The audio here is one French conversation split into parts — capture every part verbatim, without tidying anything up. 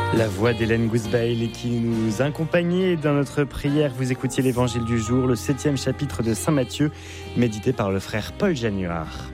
La voix d'Hélène Gousbail qui nous accompagnait dans notre prière. Vous écoutiez l'évangile du jour, le septième chapitre de Saint Matthieu, médité par le frère Paul Januard.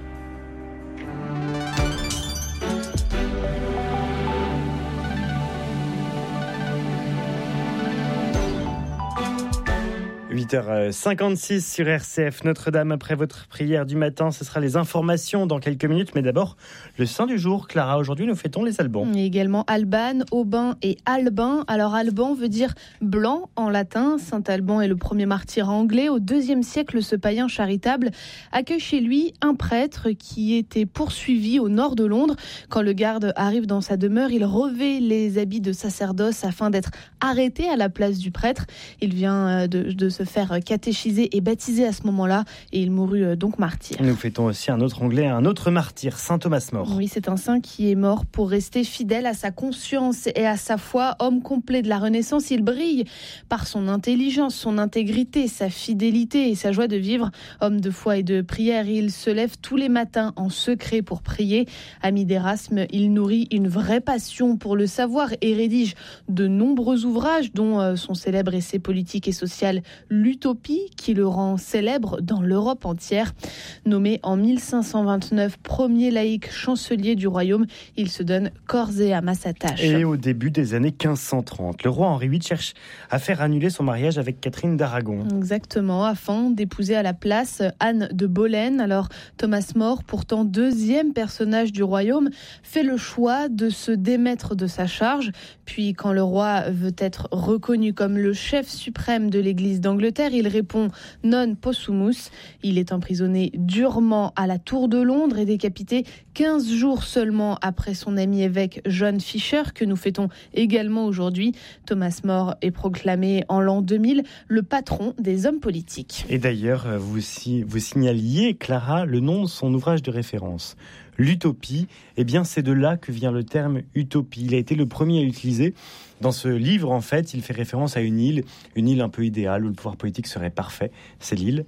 huit heures cinquante-six sur R C F Notre-Dame. Après votre prière du matin, ce sera les informations dans quelques minutes. Mais d'abord, le saint du jour. Clara, aujourd'hui, nous fêtons les Albans. Et également Alban, Aubin et Albin. Alors Alban veut dire blanc en latin. Saint Alban est le premier martyr anglais. Au deuxième siècle, ce païen charitable accueille chez lui un prêtre qui était poursuivi au nord de Londres. Quand le garde arrive dans sa demeure, il revêt les habits de sacerdoce afin d'être arrêté à la place du prêtre. Il vient de, de se faire catéchiser et baptiser à ce moment-là et il mourut donc martyr. Nous fêtons aussi un autre anglais, un autre martyr, saint Thomas More. Oui, c'est un saint qui est mort pour rester fidèle à sa conscience et à sa foi. Homme complet de la Renaissance, il brille par son intelligence, son intégrité, sa fidélité et sa joie de vivre. Homme de foi et de prière, il se lève tous les matins en secret pour prier. Ami d'Érasme, il nourrit une vraie passion pour le savoir et rédige de nombreux ouvrages dont son célèbre essai politique et social L'Utopie, qui le rend célèbre dans l'Europe entière. Nommé en mille cinq cent vingt-neuf premier laïc chancelier du royaume, il se donne corps et âme à sa tâche. Et au début des années quinze cent trente, le roi Henri huit cherche à faire annuler son mariage avec Catherine d'Aragon. Exactement, afin d'épouser à la place Anne de Boleyn. Alors Thomas More, pourtant deuxième personnage du royaume, fait le choix de se démettre de sa charge. Puis quand le roi veut être reconnu comme le chef suprême de l'Église d'Angleterre, il répond non possumus. Il est emprisonné durement à la Tour de Londres et décapité quinze jours seulement après son ami évêque John Fisher, que nous fêtons également aujourd'hui. Thomas More est proclamé en l'an deux mille le patron des hommes politiques. Et d'ailleurs, vous, si, vous signaliez, Clara, le nom de son ouvrage de référence. L'Utopie, eh bien c'est de là que vient le terme utopie. Il a été le premier à l'utiliser. Dans ce livre, en fait, il fait référence à une île, une île un peu idéale où le pouvoir politique serait parfait. C'est l'île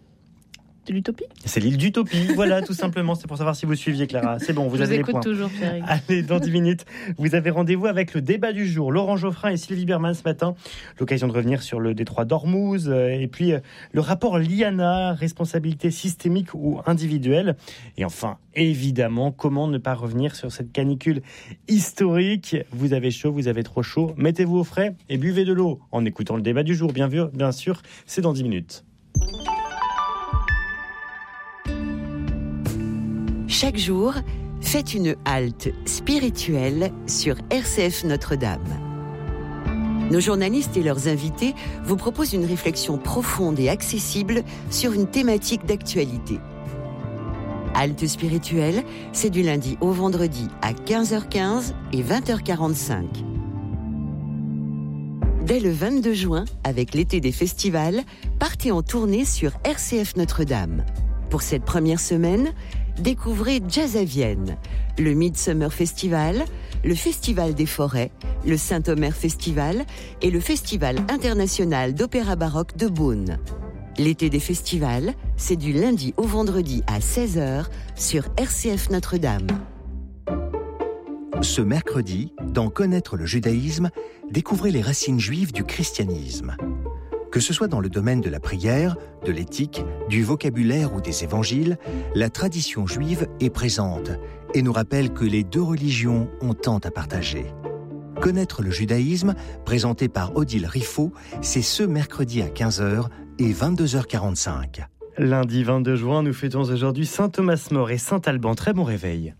de l'utopie. C'est l'île d'Utopie, voilà, tout simplement. C'est pour savoir si vous suiviez, Clara. C'est bon, vous Je avez vous les points. écoute toujours, Pierre. Allez, dans dix minutes, vous avez rendez-vous avec le débat du jour. Laurent Geoffrin et Sylvie Berman ce matin. L'occasion de revenir sur le détroit d'Ormuz euh, et puis euh, le rapport Liana, responsabilité systémique ou individuelle. Et enfin, évidemment, comment ne pas revenir sur cette canicule historique. Vous avez chaud, vous avez trop chaud. Mettez-vous au frais et buvez de l'eau en écoutant le débat du jour. Bien, vu, bien sûr, c'est dans dix minutes. Chaque jour, faites une halte spirituelle sur R C F Notre-Dame. Nos journalistes et leurs invités vous proposent une réflexion profonde et accessible sur une thématique d'actualité. Halte spirituelle, c'est du lundi au vendredi à quinze heures quinze et vingt heures quarante-cinq. Dès le vingt-deux juin, avec l'été des festivals, partez en tournée sur R C F Notre-Dame. Pour cette première semaine, découvrez Jazz à Vienne, le Midsummer Festival, le Festival des Forêts, le Saint-Omer Festival et le Festival international d'opéra baroque de Beaune. L'été des festivals, c'est du lundi au vendredi à seize heures sur R C F Notre-Dame. Ce mercredi, dans Connaître le judaïsme, découvrez les racines juives du christianisme. Que ce soit dans le domaine de la prière, de l'éthique, du vocabulaire ou des évangiles, la tradition juive est présente et nous rappelle que les deux religions ont tant à partager. Connaître le judaïsme, présenté par Odile Riffaut, c'est ce mercredi à quinze heures et vingt-deux heures quarante-cinq. Lundi vingt-deux juin, nous fêtons aujourd'hui Saint Thomas More et Saint Alban. Très bon réveil.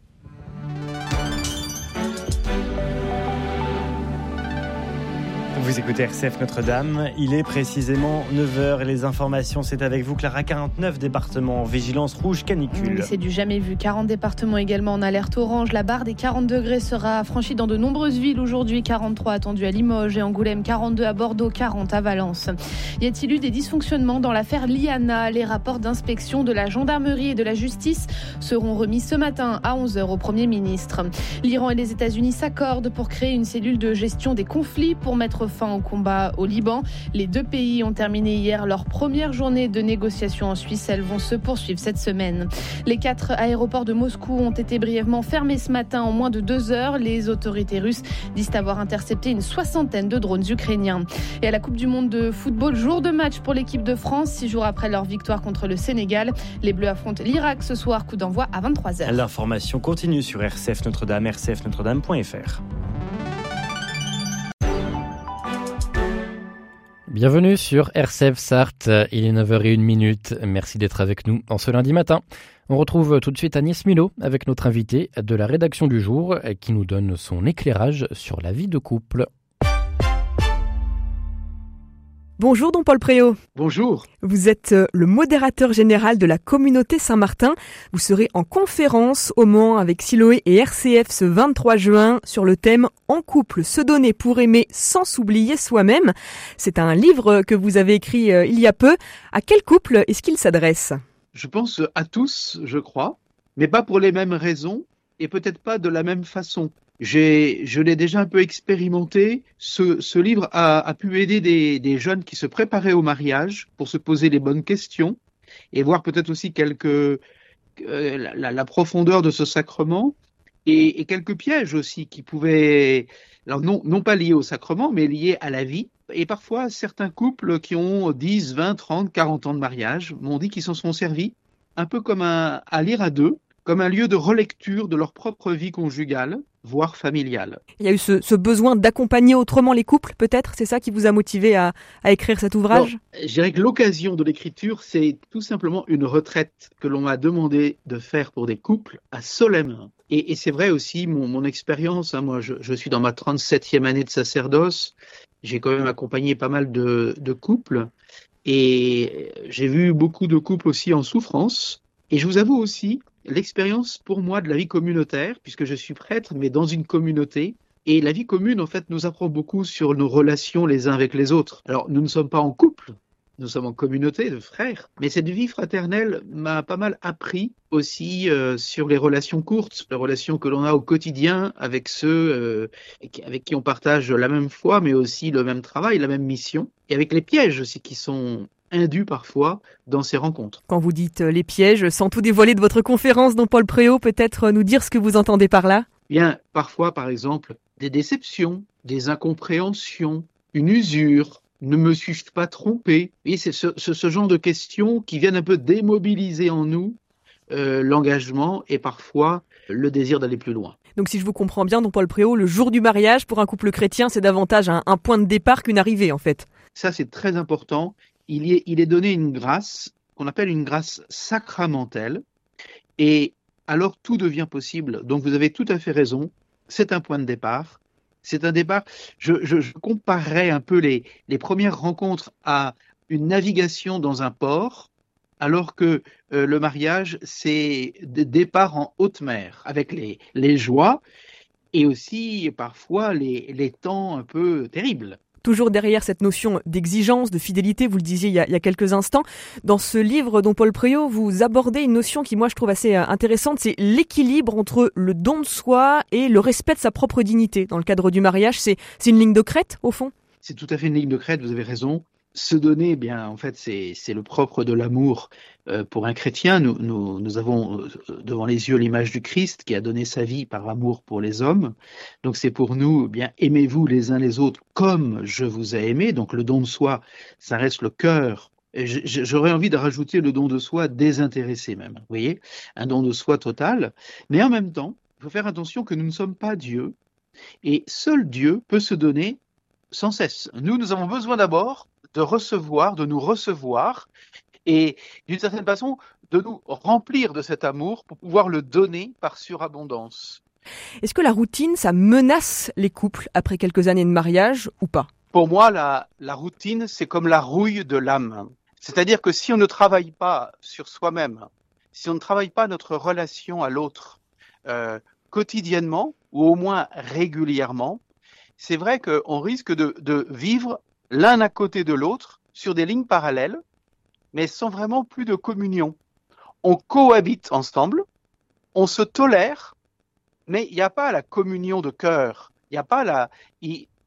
Vous écoutez R C F Notre-Dame, il est précisément neuf heures et les informations, c'est avec vous Clara. Quarante-neuf départements en vigilance rouge canicule. Oui, c'est du jamais vu. quarante départements également en alerte orange. La barre des quarante degrés sera franchie dans de nombreuses villes aujourd'hui. quarante-trois attendus à Limoges et Angoulême, quarante-deux à Bordeaux, quarante à Valence. Y a-t-il eu des dysfonctionnements dans l'affaire Liana? Les rapports d'inspection de la gendarmerie et de la justice seront remis ce matin à onze heures au Premier ministre. L'Iran et les États-Unis s'accordent pour créer une cellule de gestion des conflits pour mettre fin au combat au Liban. Les deux pays ont terminé hier leur première journée de négociations en Suisse. Elles vont se poursuivre cette semaine. Les quatre aéroports de Moscou ont été brièvement fermés ce matin en moins de deux heures. Les autorités russes disent avoir intercepté une soixantaine de drones ukrainiens. Et à la Coupe du Monde de football, jour de match pour l'équipe de France. Six jours après leur victoire contre le Sénégal, les Bleus affrontent l'Irak ce soir. Coup d'envoi à vingt-trois heures. L'information continue sur R C F Notre-Dame, r c f notre dame point f r. Bienvenue sur R C F Sarthe, il est neuf heures zéro un. Merci d'être avec nous en ce lundi matin. On retrouve tout de suite Agnès Milo avec notre invité de la rédaction du jour qui nous donne son éclairage sur la vie de couple. Bonjour Don Paul Préau. Bonjour. Vous êtes le modérateur général de la communauté Saint-Martin. Vous serez en conférence au Mans avec Siloé et R C F ce vingt-trois juin sur le thème « En couple, se donner pour aimer sans s'oublier soi-même ». C'est un livre que vous avez écrit euh, il y a peu. À quel couple est-ce qu'il s'adresse ? Je pense à tous, je crois, mais pas pour les mêmes raisons et peut-être pas de la même façon. J'ai, je l'ai déjà un peu expérimenté. Ce, ce livre a, a pu aider des, des jeunes qui se préparaient au mariage pour se poser les bonnes questions et voir peut-être aussi quelques, euh, la, la profondeur de ce sacrement et, et quelques pièges aussi qui pouvaient, alors non, non pas liés au sacrement, mais liés à la vie. Et parfois, certains couples qui ont dix, vingt, trente, quarante ans de mariage m'ont dit qu'ils s'en sont servis un peu comme un, à lire à deux, comme un lieu de relecture de leur propre vie conjugale, voire familiale. Il y a eu ce, ce besoin d'accompagner autrement les couples, peut-être ? C'est ça qui vous a motivé à, à écrire cet ouvrage ? Alors, je dirais que l'occasion de l'écriture, c'est tout simplement une retraite que l'on m'a demandé de faire pour des couples à Solesmes. Et, et c'est vrai aussi, mon, mon expérience, hein, moi je, je suis dans ma trente-septième année de sacerdoce, j'ai quand même accompagné pas mal de, de couples, et j'ai vu beaucoup de couples aussi en souffrance. Et je vous avoue aussi, l'expérience pour moi de la vie communautaire, puisque je suis prêtre, mais dans une communauté, et la vie commune, en fait, nous apprend beaucoup sur nos relations les uns avec les autres. Alors, nous ne sommes pas en couple, nous sommes en communauté de frères, mais cette vie fraternelle m'a pas mal appris aussi euh, sur les relations courtes, les relations que l'on a au quotidien avec ceux euh, avec qui on partage la même foi, mais aussi le même travail, la même mission, et avec les pièges aussi qui sont indus parfois dans ces rencontres. Quand vous dites les pièges, sans tout dévoiler de votre conférence, Don Paul Préau, peut-être nous dire ce que vous entendez par là ? Bien, parfois, par exemple, des déceptions, des incompréhensions, une usure, ne me suis-je pas trompé ? Et c'est ce, ce, ce genre de questions qui viennent un peu démobiliser en nous euh, l'engagement et parfois le désir d'aller plus loin. Donc si je vous comprends bien, Don Paul Préau, le jour du mariage, pour un couple chrétien, c'est davantage un, un point de départ qu'une arrivée, en fait. Ça, c'est très important. Il, y est, il est donné une grâce qu'on appelle une grâce sacramentelle et alors tout devient possible. Donc vous avez tout à fait raison, c'est un point de départ. C'est un départ, je, je, je comparerais un peu les, les premières rencontres à une navigation dans un port, alors que euh, le mariage, c'est des départs en haute mer, avec les, les joies et aussi parfois les, les temps un peu terribles. Toujours derrière cette notion d'exigence, de fidélité, vous le disiez il y a, il y a quelques instants, dans ce livre, Don Paul Préau, vous abordez une notion qui, moi, je trouve assez intéressante, c'est l'équilibre entre le don de soi et le respect de sa propre dignité. Dans le cadre du mariage, c'est, c'est une ligne de crête, au fond ? C'est tout à fait une ligne de crête, vous avez raison. Se donner, eh bien, en fait, c'est, c'est le propre de l'amour euh, pour un chrétien. Nous, nous, nous avons euh, devant les yeux l'image du Christ qui a donné sa vie par amour pour les hommes. Donc, c'est pour nous, eh bien, aimez-vous les uns les autres comme je vous ai aimé. Donc, le don de soi, ça reste le cœur. Et j'aurais envie de rajouter le don de soi désintéressé même. Vous voyez, un don de soi total. Mais en même temps, il faut faire attention que nous ne sommes pas Dieu. Et seul Dieu peut se donner sans cesse. Nous, nous avons besoin d'abord de recevoir, de nous recevoir et d'une certaine façon de nous remplir de cet amour pour pouvoir le donner par surabondance. Est-ce que la routine, ça menace les couples après quelques années de mariage ou pas ? Pour moi, la, la routine, c'est comme la rouille de l'âme. C'est-à-dire que si on ne travaille pas sur soi-même, si on ne travaille pas notre relation à l'autre euh, quotidiennement ou au moins régulièrement, c'est vrai qu'on risque de, de vivre l'un à côté de l'autre, sur des lignes parallèles, mais sans vraiment plus de communion. On cohabite ensemble, on se tolère, mais il n'y a pas la communion de cœur. Il n'y a pas la, il,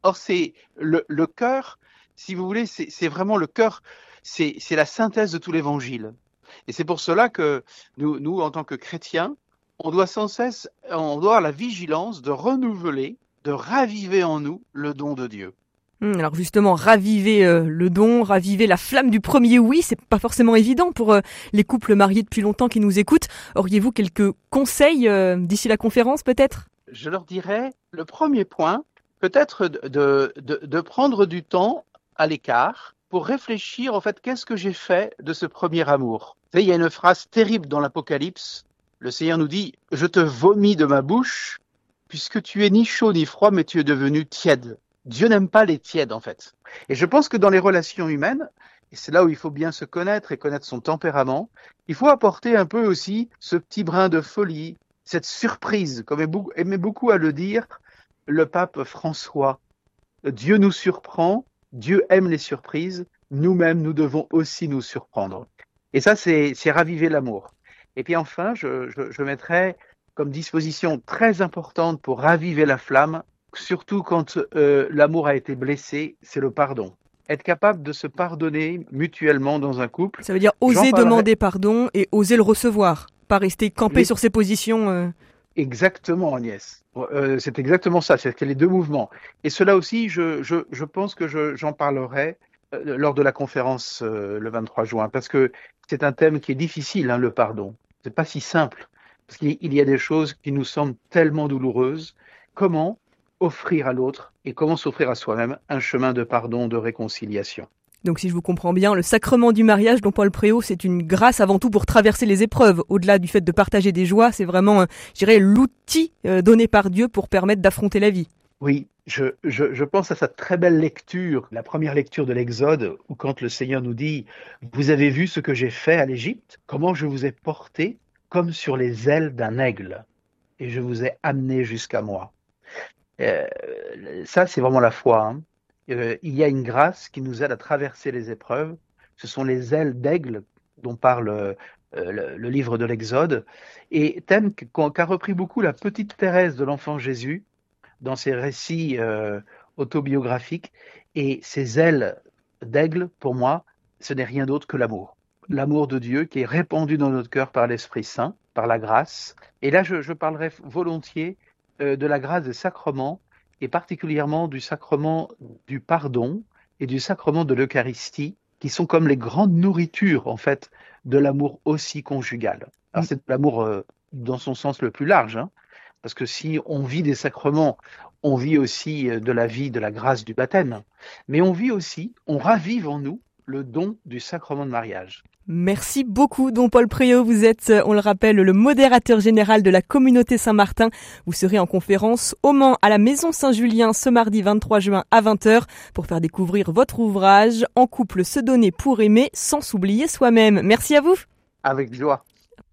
Or, c'est le, le cœur, si vous voulez, c'est, c'est vraiment le cœur, c'est, c'est la synthèse de tout l'évangile. Et c'est pour cela que nous, nous, en tant que chrétiens, on doit sans cesse, on doit avoir la vigilance de renouveler, de raviver en nous le don de Dieu. Alors justement, raviver euh, le don, raviver la flamme du premier oui, c'est pas forcément évident pour euh, les couples mariés depuis longtemps qui nous écoutent. Auriez-vous quelques conseils euh, d'ici la conférence peut-être ? Je leur dirais, le premier point, peut-être de, de, de prendre du temps à l'écart pour réfléchir, en fait, qu'est-ce que j'ai fait de ce premier amour ? Vous savez, il y a une phrase terrible dans l'Apocalypse. Le Seigneur nous dit « Je te vomis de ma bouche, puisque tu es ni chaud ni froid, mais tu es devenu tiède. » Dieu n'aime pas les tièdes, en fait. Et je pense que dans les relations humaines, et c'est là où il faut bien se connaître et connaître son tempérament, il faut apporter un peu aussi ce petit brin de folie, cette surprise, comme aimait beaucoup à le dire le pape François. Dieu nous surprend, Dieu aime les surprises, nous-mêmes, nous devons aussi nous surprendre. Et ça, c'est, c'est raviver l'amour. Et puis enfin, je, je, je mettrais comme disposition très importante pour raviver la flamme, surtout quand euh, l'amour a été blessé, c'est le pardon. Être capable de se pardonner mutuellement dans un couple. Ça veut dire oser demander pardon et oser le recevoir, pas rester campé les... sur ses positions. Euh... Exactement, Agnès. Euh, c'est exactement ça, c'est les deux mouvements. Et cela aussi, je, je, je pense que je, j'en parlerai euh, lors de la conférence euh, le vingt-trois juin, parce que c'est un thème qui est difficile, hein, le pardon. C'est pas si simple, parce qu'il y a des choses qui nous semblent tellement douloureuses. Comment offrir à l'autre et comment s'offrir à soi-même un chemin de pardon, de réconciliation. Donc si je vous comprends bien, le sacrement du mariage, dont Paul Préau, c'est une grâce avant tout pour traverser les épreuves. Au-delà du fait de partager des joies, c'est vraiment, je dirais, l'outil donné par Dieu pour permettre d'affronter la vie. Oui, je, je, je pense à cette très belle lecture, la première lecture de l'Exode, où quand le Seigneur nous dit « Vous avez vu ce que j'ai fait à l'Égypte, comment je vous ai porté comme sur les ailes d'un aigle, et je vous ai amené jusqu'à moi. » Euh, ça, c'est vraiment la foi. Hein. Euh, il y a une grâce qui nous aide à traverser les épreuves. Ce sont les ailes d'aigle dont parle euh, le, le livre de l'Exode, et thème qu'a repris beaucoup la petite Thérèse de l'Enfant Jésus dans ses récits euh, autobiographiques. Et ces ailes d'aigle, pour moi, ce n'est rien d'autre que l'amour. L'amour de Dieu qui est répandu dans notre cœur par l'Esprit Saint, par la grâce. Et là, je, je parlerai volontiers de la grâce des sacrements, et particulièrement du sacrement du pardon et du sacrement de l'Eucharistie, qui sont comme les grandes nourritures, en fait, de l'amour aussi conjugal. Alors, c'est l'amour euh, dans son sens le plus large, hein, parce que si on vit des sacrements, on vit aussi de la vie, de la grâce du baptême, mais on vit aussi, on ravive en nous le don du sacrement de mariage. Merci beaucoup, don Paul Préau. Vous êtes, on le rappelle, le modérateur général de la communauté Saint-Martin. Vous serez en conférence au Mans à la Maison Saint-Julien ce mardi vingt-trois juin à vingt heures pour faire découvrir votre ouvrage « En couple, se donner pour aimer sans s'oublier soi-même ». Merci à vous. Avec joie.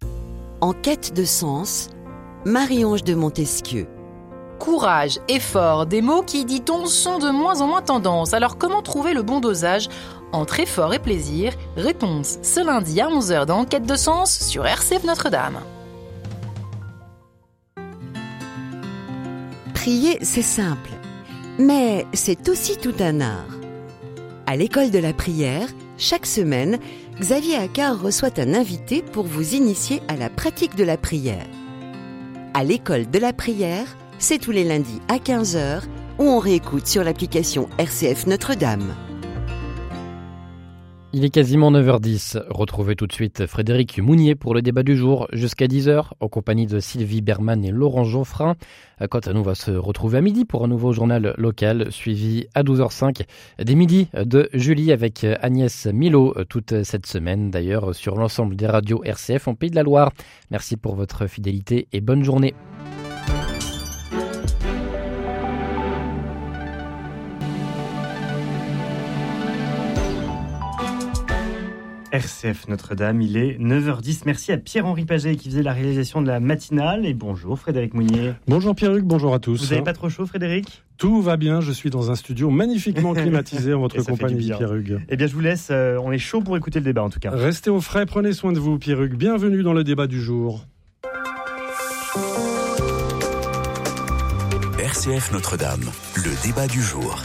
En quête de sens, Marie-Ange de Montesquieu. Courage, effort, des mots qui, dit-on, sont de moins en moins tendance. Alors comment trouver le bon dosage entre effort et plaisir? Réponse ce lundi à onze heures dans Enquête de sens sur R C F Notre-Dame. Prier, c'est simple, mais c'est aussi tout un art. À l'école de la prière, chaque semaine, Xavier Accard reçoit un invité pour vous initier à la pratique de la prière. À l'école de la prière, c'est tous les lundis à quinze heures, où on réécoute sur l'application R C F Notre-Dame. Il est quasiment neuf heures dix. Retrouvez tout de suite Frédéric Mounier pour le débat du jour jusqu'à dix heures, en compagnie de Sylvie Berman et Laurent Geoffrin. Quant à nous, on va se retrouver à midi pour un nouveau journal local, suivi à douze heures cinq des midis de Julie avec Agnès Milo, toute cette semaine d'ailleurs sur l'ensemble des radios R C F en Pays de la Loire. Merci pour votre fidélité et bonne journée. R C F Notre-Dame, il est neuf heures dix. Merci à Pierre-Henri Paget qui faisait la réalisation de la matinale. Et bonjour Frédéric Mounier. Bonjour Pierre-Hugues, bonjour à tous. Vous n'avez pas trop chaud Frédéric ? Tout va bien, je suis dans un studio magnifiquement climatisé en votre compagnie Pierre-Hugues. Eh bien je vous laisse, euh, on est chaud pour écouter le débat en tout cas. Restez au frais, prenez soin de vous Pierre-Hugues. Bienvenue dans le débat du jour. R C F Notre-Dame, le débat du jour.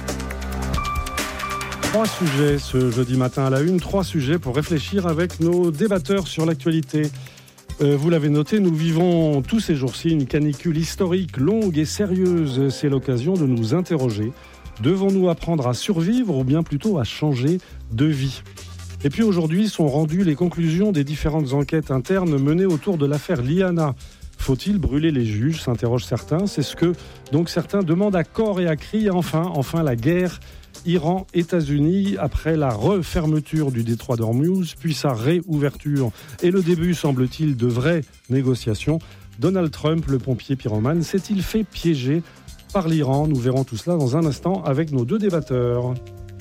Trois sujets ce jeudi matin à la une, trois sujets pour réfléchir avec nos débatteurs sur l'actualité. Euh, vous l'avez noté, nous vivons tous ces jours-ci une canicule historique, longue et sérieuse. C'est l'occasion de nous interroger. Devons-nous apprendre à survivre ou bien plutôt à changer de vie ? Et puis aujourd'hui sont rendues les conclusions des différentes enquêtes internes menées autour de l'affaire Liana. Faut-il brûler les juges, s'interrogent certains. C'est ce que donc certains demandent à corps et à cri. Enfin, enfin la guerre Iran-États-Unis après la refermeture du détroit d'Ormuz, puis sa réouverture et le début, semble-t-il, de vraies négociations. Donald Trump, le pompier pyromane, s'est-il fait piéger par l'Iran ? Nous verrons tout cela dans un instant avec nos deux débatteurs.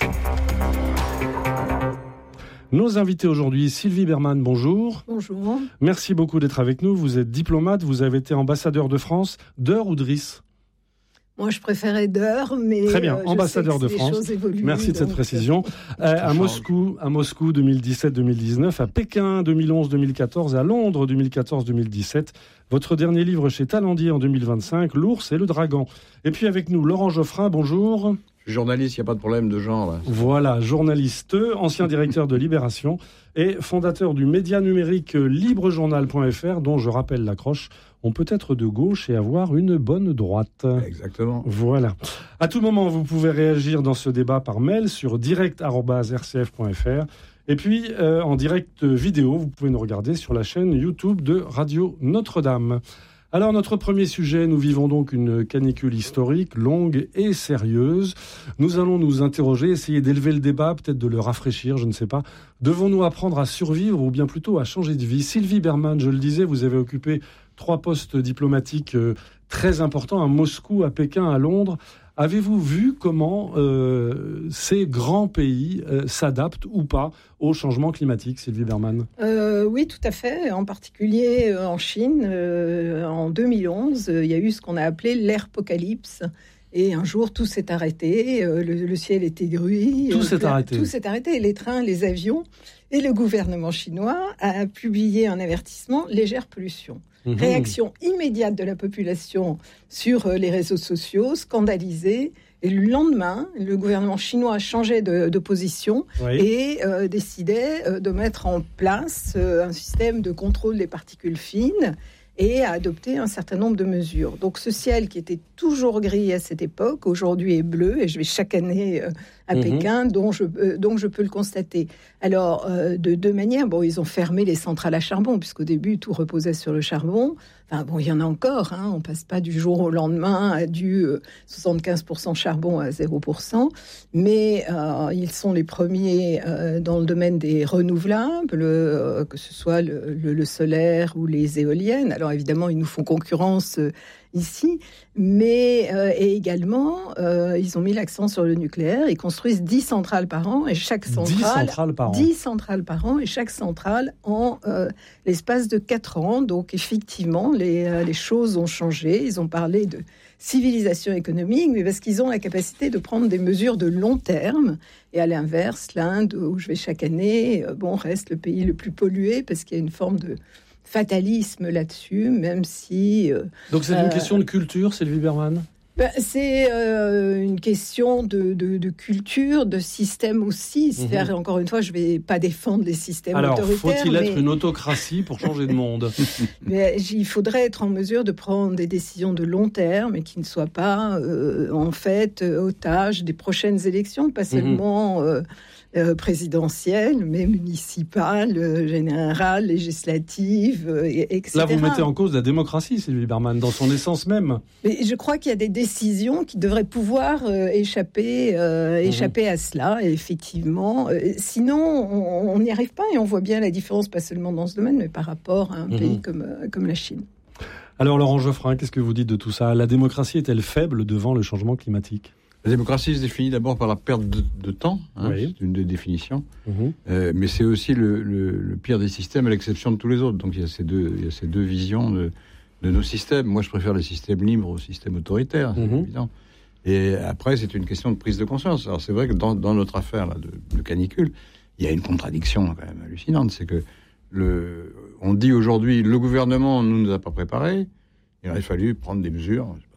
Nos invités aujourd'hui, Sylvie Berman, bonjour. Bonjour. Merci beaucoup d'être avec nous. Vous êtes diplomate, vous avez été ambassadeur de France, d'Eur ou d'Ris ? Moi, je préférais d'heure, mais très bien, euh, ambassadeur de France. Évoluent, merci de donc... cette précision. Euh, à Moscou, à Moscou deux mille dix-sept deux mille dix-neuf, à Pékin deux mille onze deux mille quatorze, à Londres deux mille quatorze deux mille dix-sept. Votre dernier livre chez Talendier en deux mille vingt-cinq, L'ours et le dragon. Et puis avec nous, Laurent Geoffrin, bonjour. Je suis journaliste, il n'y a pas de problème de genre. Là. Voilà, journaliste, ancien directeur de Libération et fondateur du média numérique librejournal point f r, dont je rappelle l'accroche. On peut être de gauche et avoir une bonne droite. Exactement. Voilà. À tout moment, vous pouvez réagir dans ce débat par mail sur direct arobase r c f point f r. Et puis, euh, en direct vidéo, vous pouvez nous regarder sur la chaîne YouTube de Radio Notre-Dame. Alors, notre premier sujet, nous vivons donc une canicule historique, longue et sérieuse. Nous allons nous interroger, essayer d'élever le débat, peut-être de le rafraîchir, je ne sais pas. Devons-nous apprendre à survivre ou bien plutôt à changer de vie ? Sylvie Berman, je le disais, vous avez occupé trois postes diplomatiques euh, très importants à Moscou, à Pékin, à Londres. Avez-vous vu comment euh, ces grands pays euh, s'adaptent ou pas au changement climatique, Sylvie Berman ? euh, Oui, tout à fait. En particulier euh, en Chine, euh, en deux mille onze, euh, il y a eu ce qu'on a appelé l'Airpocalypse. Et un jour, tout s'est arrêté, euh, le, le ciel était gris. Tout euh, s'est arrêté. Tout s'est arrêté, les trains, les avions. Et le gouvernement chinois a publié un avertissement, légère pollution. Mmh. Réaction immédiate de la population sur les réseaux sociaux, scandalisée. Et le lendemain, le gouvernement chinois a changé de, de position oui. et euh, décidait euh, de mettre en place euh, un système de contrôle des particules fines et a adopté un certain nombre de mesures. Donc ce ciel qui était toujours gris à cette époque, aujourd'hui est bleu, et je vais chaque année euh, à mmh. Pékin, dont je, euh, donc je peux le constater. Alors, euh, de deux manières, bon, ils ont fermé les centrales à charbon, puisqu'au début, tout reposait sur le charbon. Enfin, bon, il y en a encore, hein, on passe pas du jour au lendemain à du euh, soixante-quinze pour cent charbon à zéro pour cent, mais euh, ils sont les premiers euh, dans le domaine des renouvelables, euh, que ce soit le, le, le solaire ou les éoliennes. Alors évidemment, ils nous font concurrence euh, ici, mais euh, et également, euh, ils ont mis l'accent sur le nucléaire. Ils construisent dix centrales par an, et chaque centrale... dix centrales par an. dix centrales par an, et chaque centrale en euh, l'espace de quatre ans. Donc effectivement, les, euh, les choses ont changé. Ils ont parlé de civilisation économique, mais parce qu'ils ont la capacité de prendre des mesures de long terme. Et à l'inverse, l'Inde, où je vais chaque année, euh, bon, reste le pays le plus pollué, parce qu'il y a une forme de fatalisme là-dessus, même si... Euh, Donc c'est une euh, question de culture, Sylvie Berman ? Ben, c'est euh, une question de, de, de culture, de système aussi. C'est-à-dire, mmh. encore une fois, je ne vais pas défendre les systèmes Alors, autoritaires. Alors, faut-il mais... être une autocratie pour changer de monde ? mais il faudrait être en mesure de prendre des décisions de long terme et qui ne soient pas, euh, en fait, otages des prochaines élections, pas seulement... Mmh. Euh, Euh, présidentielle, mais municipale, euh, générale, législative, euh, et cetera. Là, vous mettez en cause la démocratie, Sylvie Berman, dans son essence même. Mais je crois qu'il y a des décisions qui devraient pouvoir euh, échapper, euh, mmh. échapper à cela, et effectivement. Euh, sinon, on n'y arrive pas, et on voit bien la différence, pas seulement dans ce domaine, mais par rapport à un mmh. pays comme, euh, comme la Chine. Alors, Laurent Geoffrin, qu'est-ce que vous dites de tout ça ? La démocratie est-elle faible devant le changement climatique ? La démocratie se définit d'abord par la perte de, de temps, hein, oui. c'est une des définitions, mmh. euh, mais c'est aussi le, le, le pire des systèmes à l'exception de tous les autres. Donc il y a ces deux, il y a ces deux visions de, de nos systèmes. Moi je préfère les systèmes libres aux systèmes autoritaires, c'est mmh. évident. Et après c'est une question de prise de conscience. Alors c'est vrai que dans, dans notre affaire là, de, de canicule, il y a une contradiction quand même hallucinante. C'est que le, on dit aujourd'hui le gouvernement ne nous a pas préparés, il aurait fallu prendre des mesures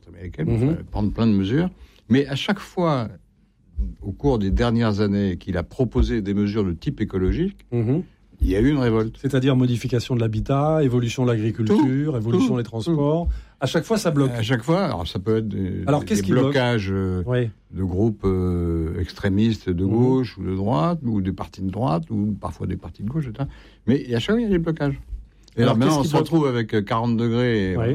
américaine, mmh. prendre plein de mesures. Mais à chaque fois, au cours des dernières années, qu'il a proposé des mesures de type écologique, mmh. il y a eu une révolte. C'est-à-dire modification de l'habitat, évolution de l'agriculture, tout, évolution tout, des transports. Tout. À chaque fois, ça bloque. À chaque fois, alors ça peut être des, alors, des blocages euh, oui. de groupes euh, extrémistes de gauche mmh. ou de droite, ou des partis de droite, ou parfois des partis de gauche, et cetera. Mais à chaque fois, il y a des blocages. Et alors, alors maintenant, on se bloque retrouve avec quarante degrés, et, oui.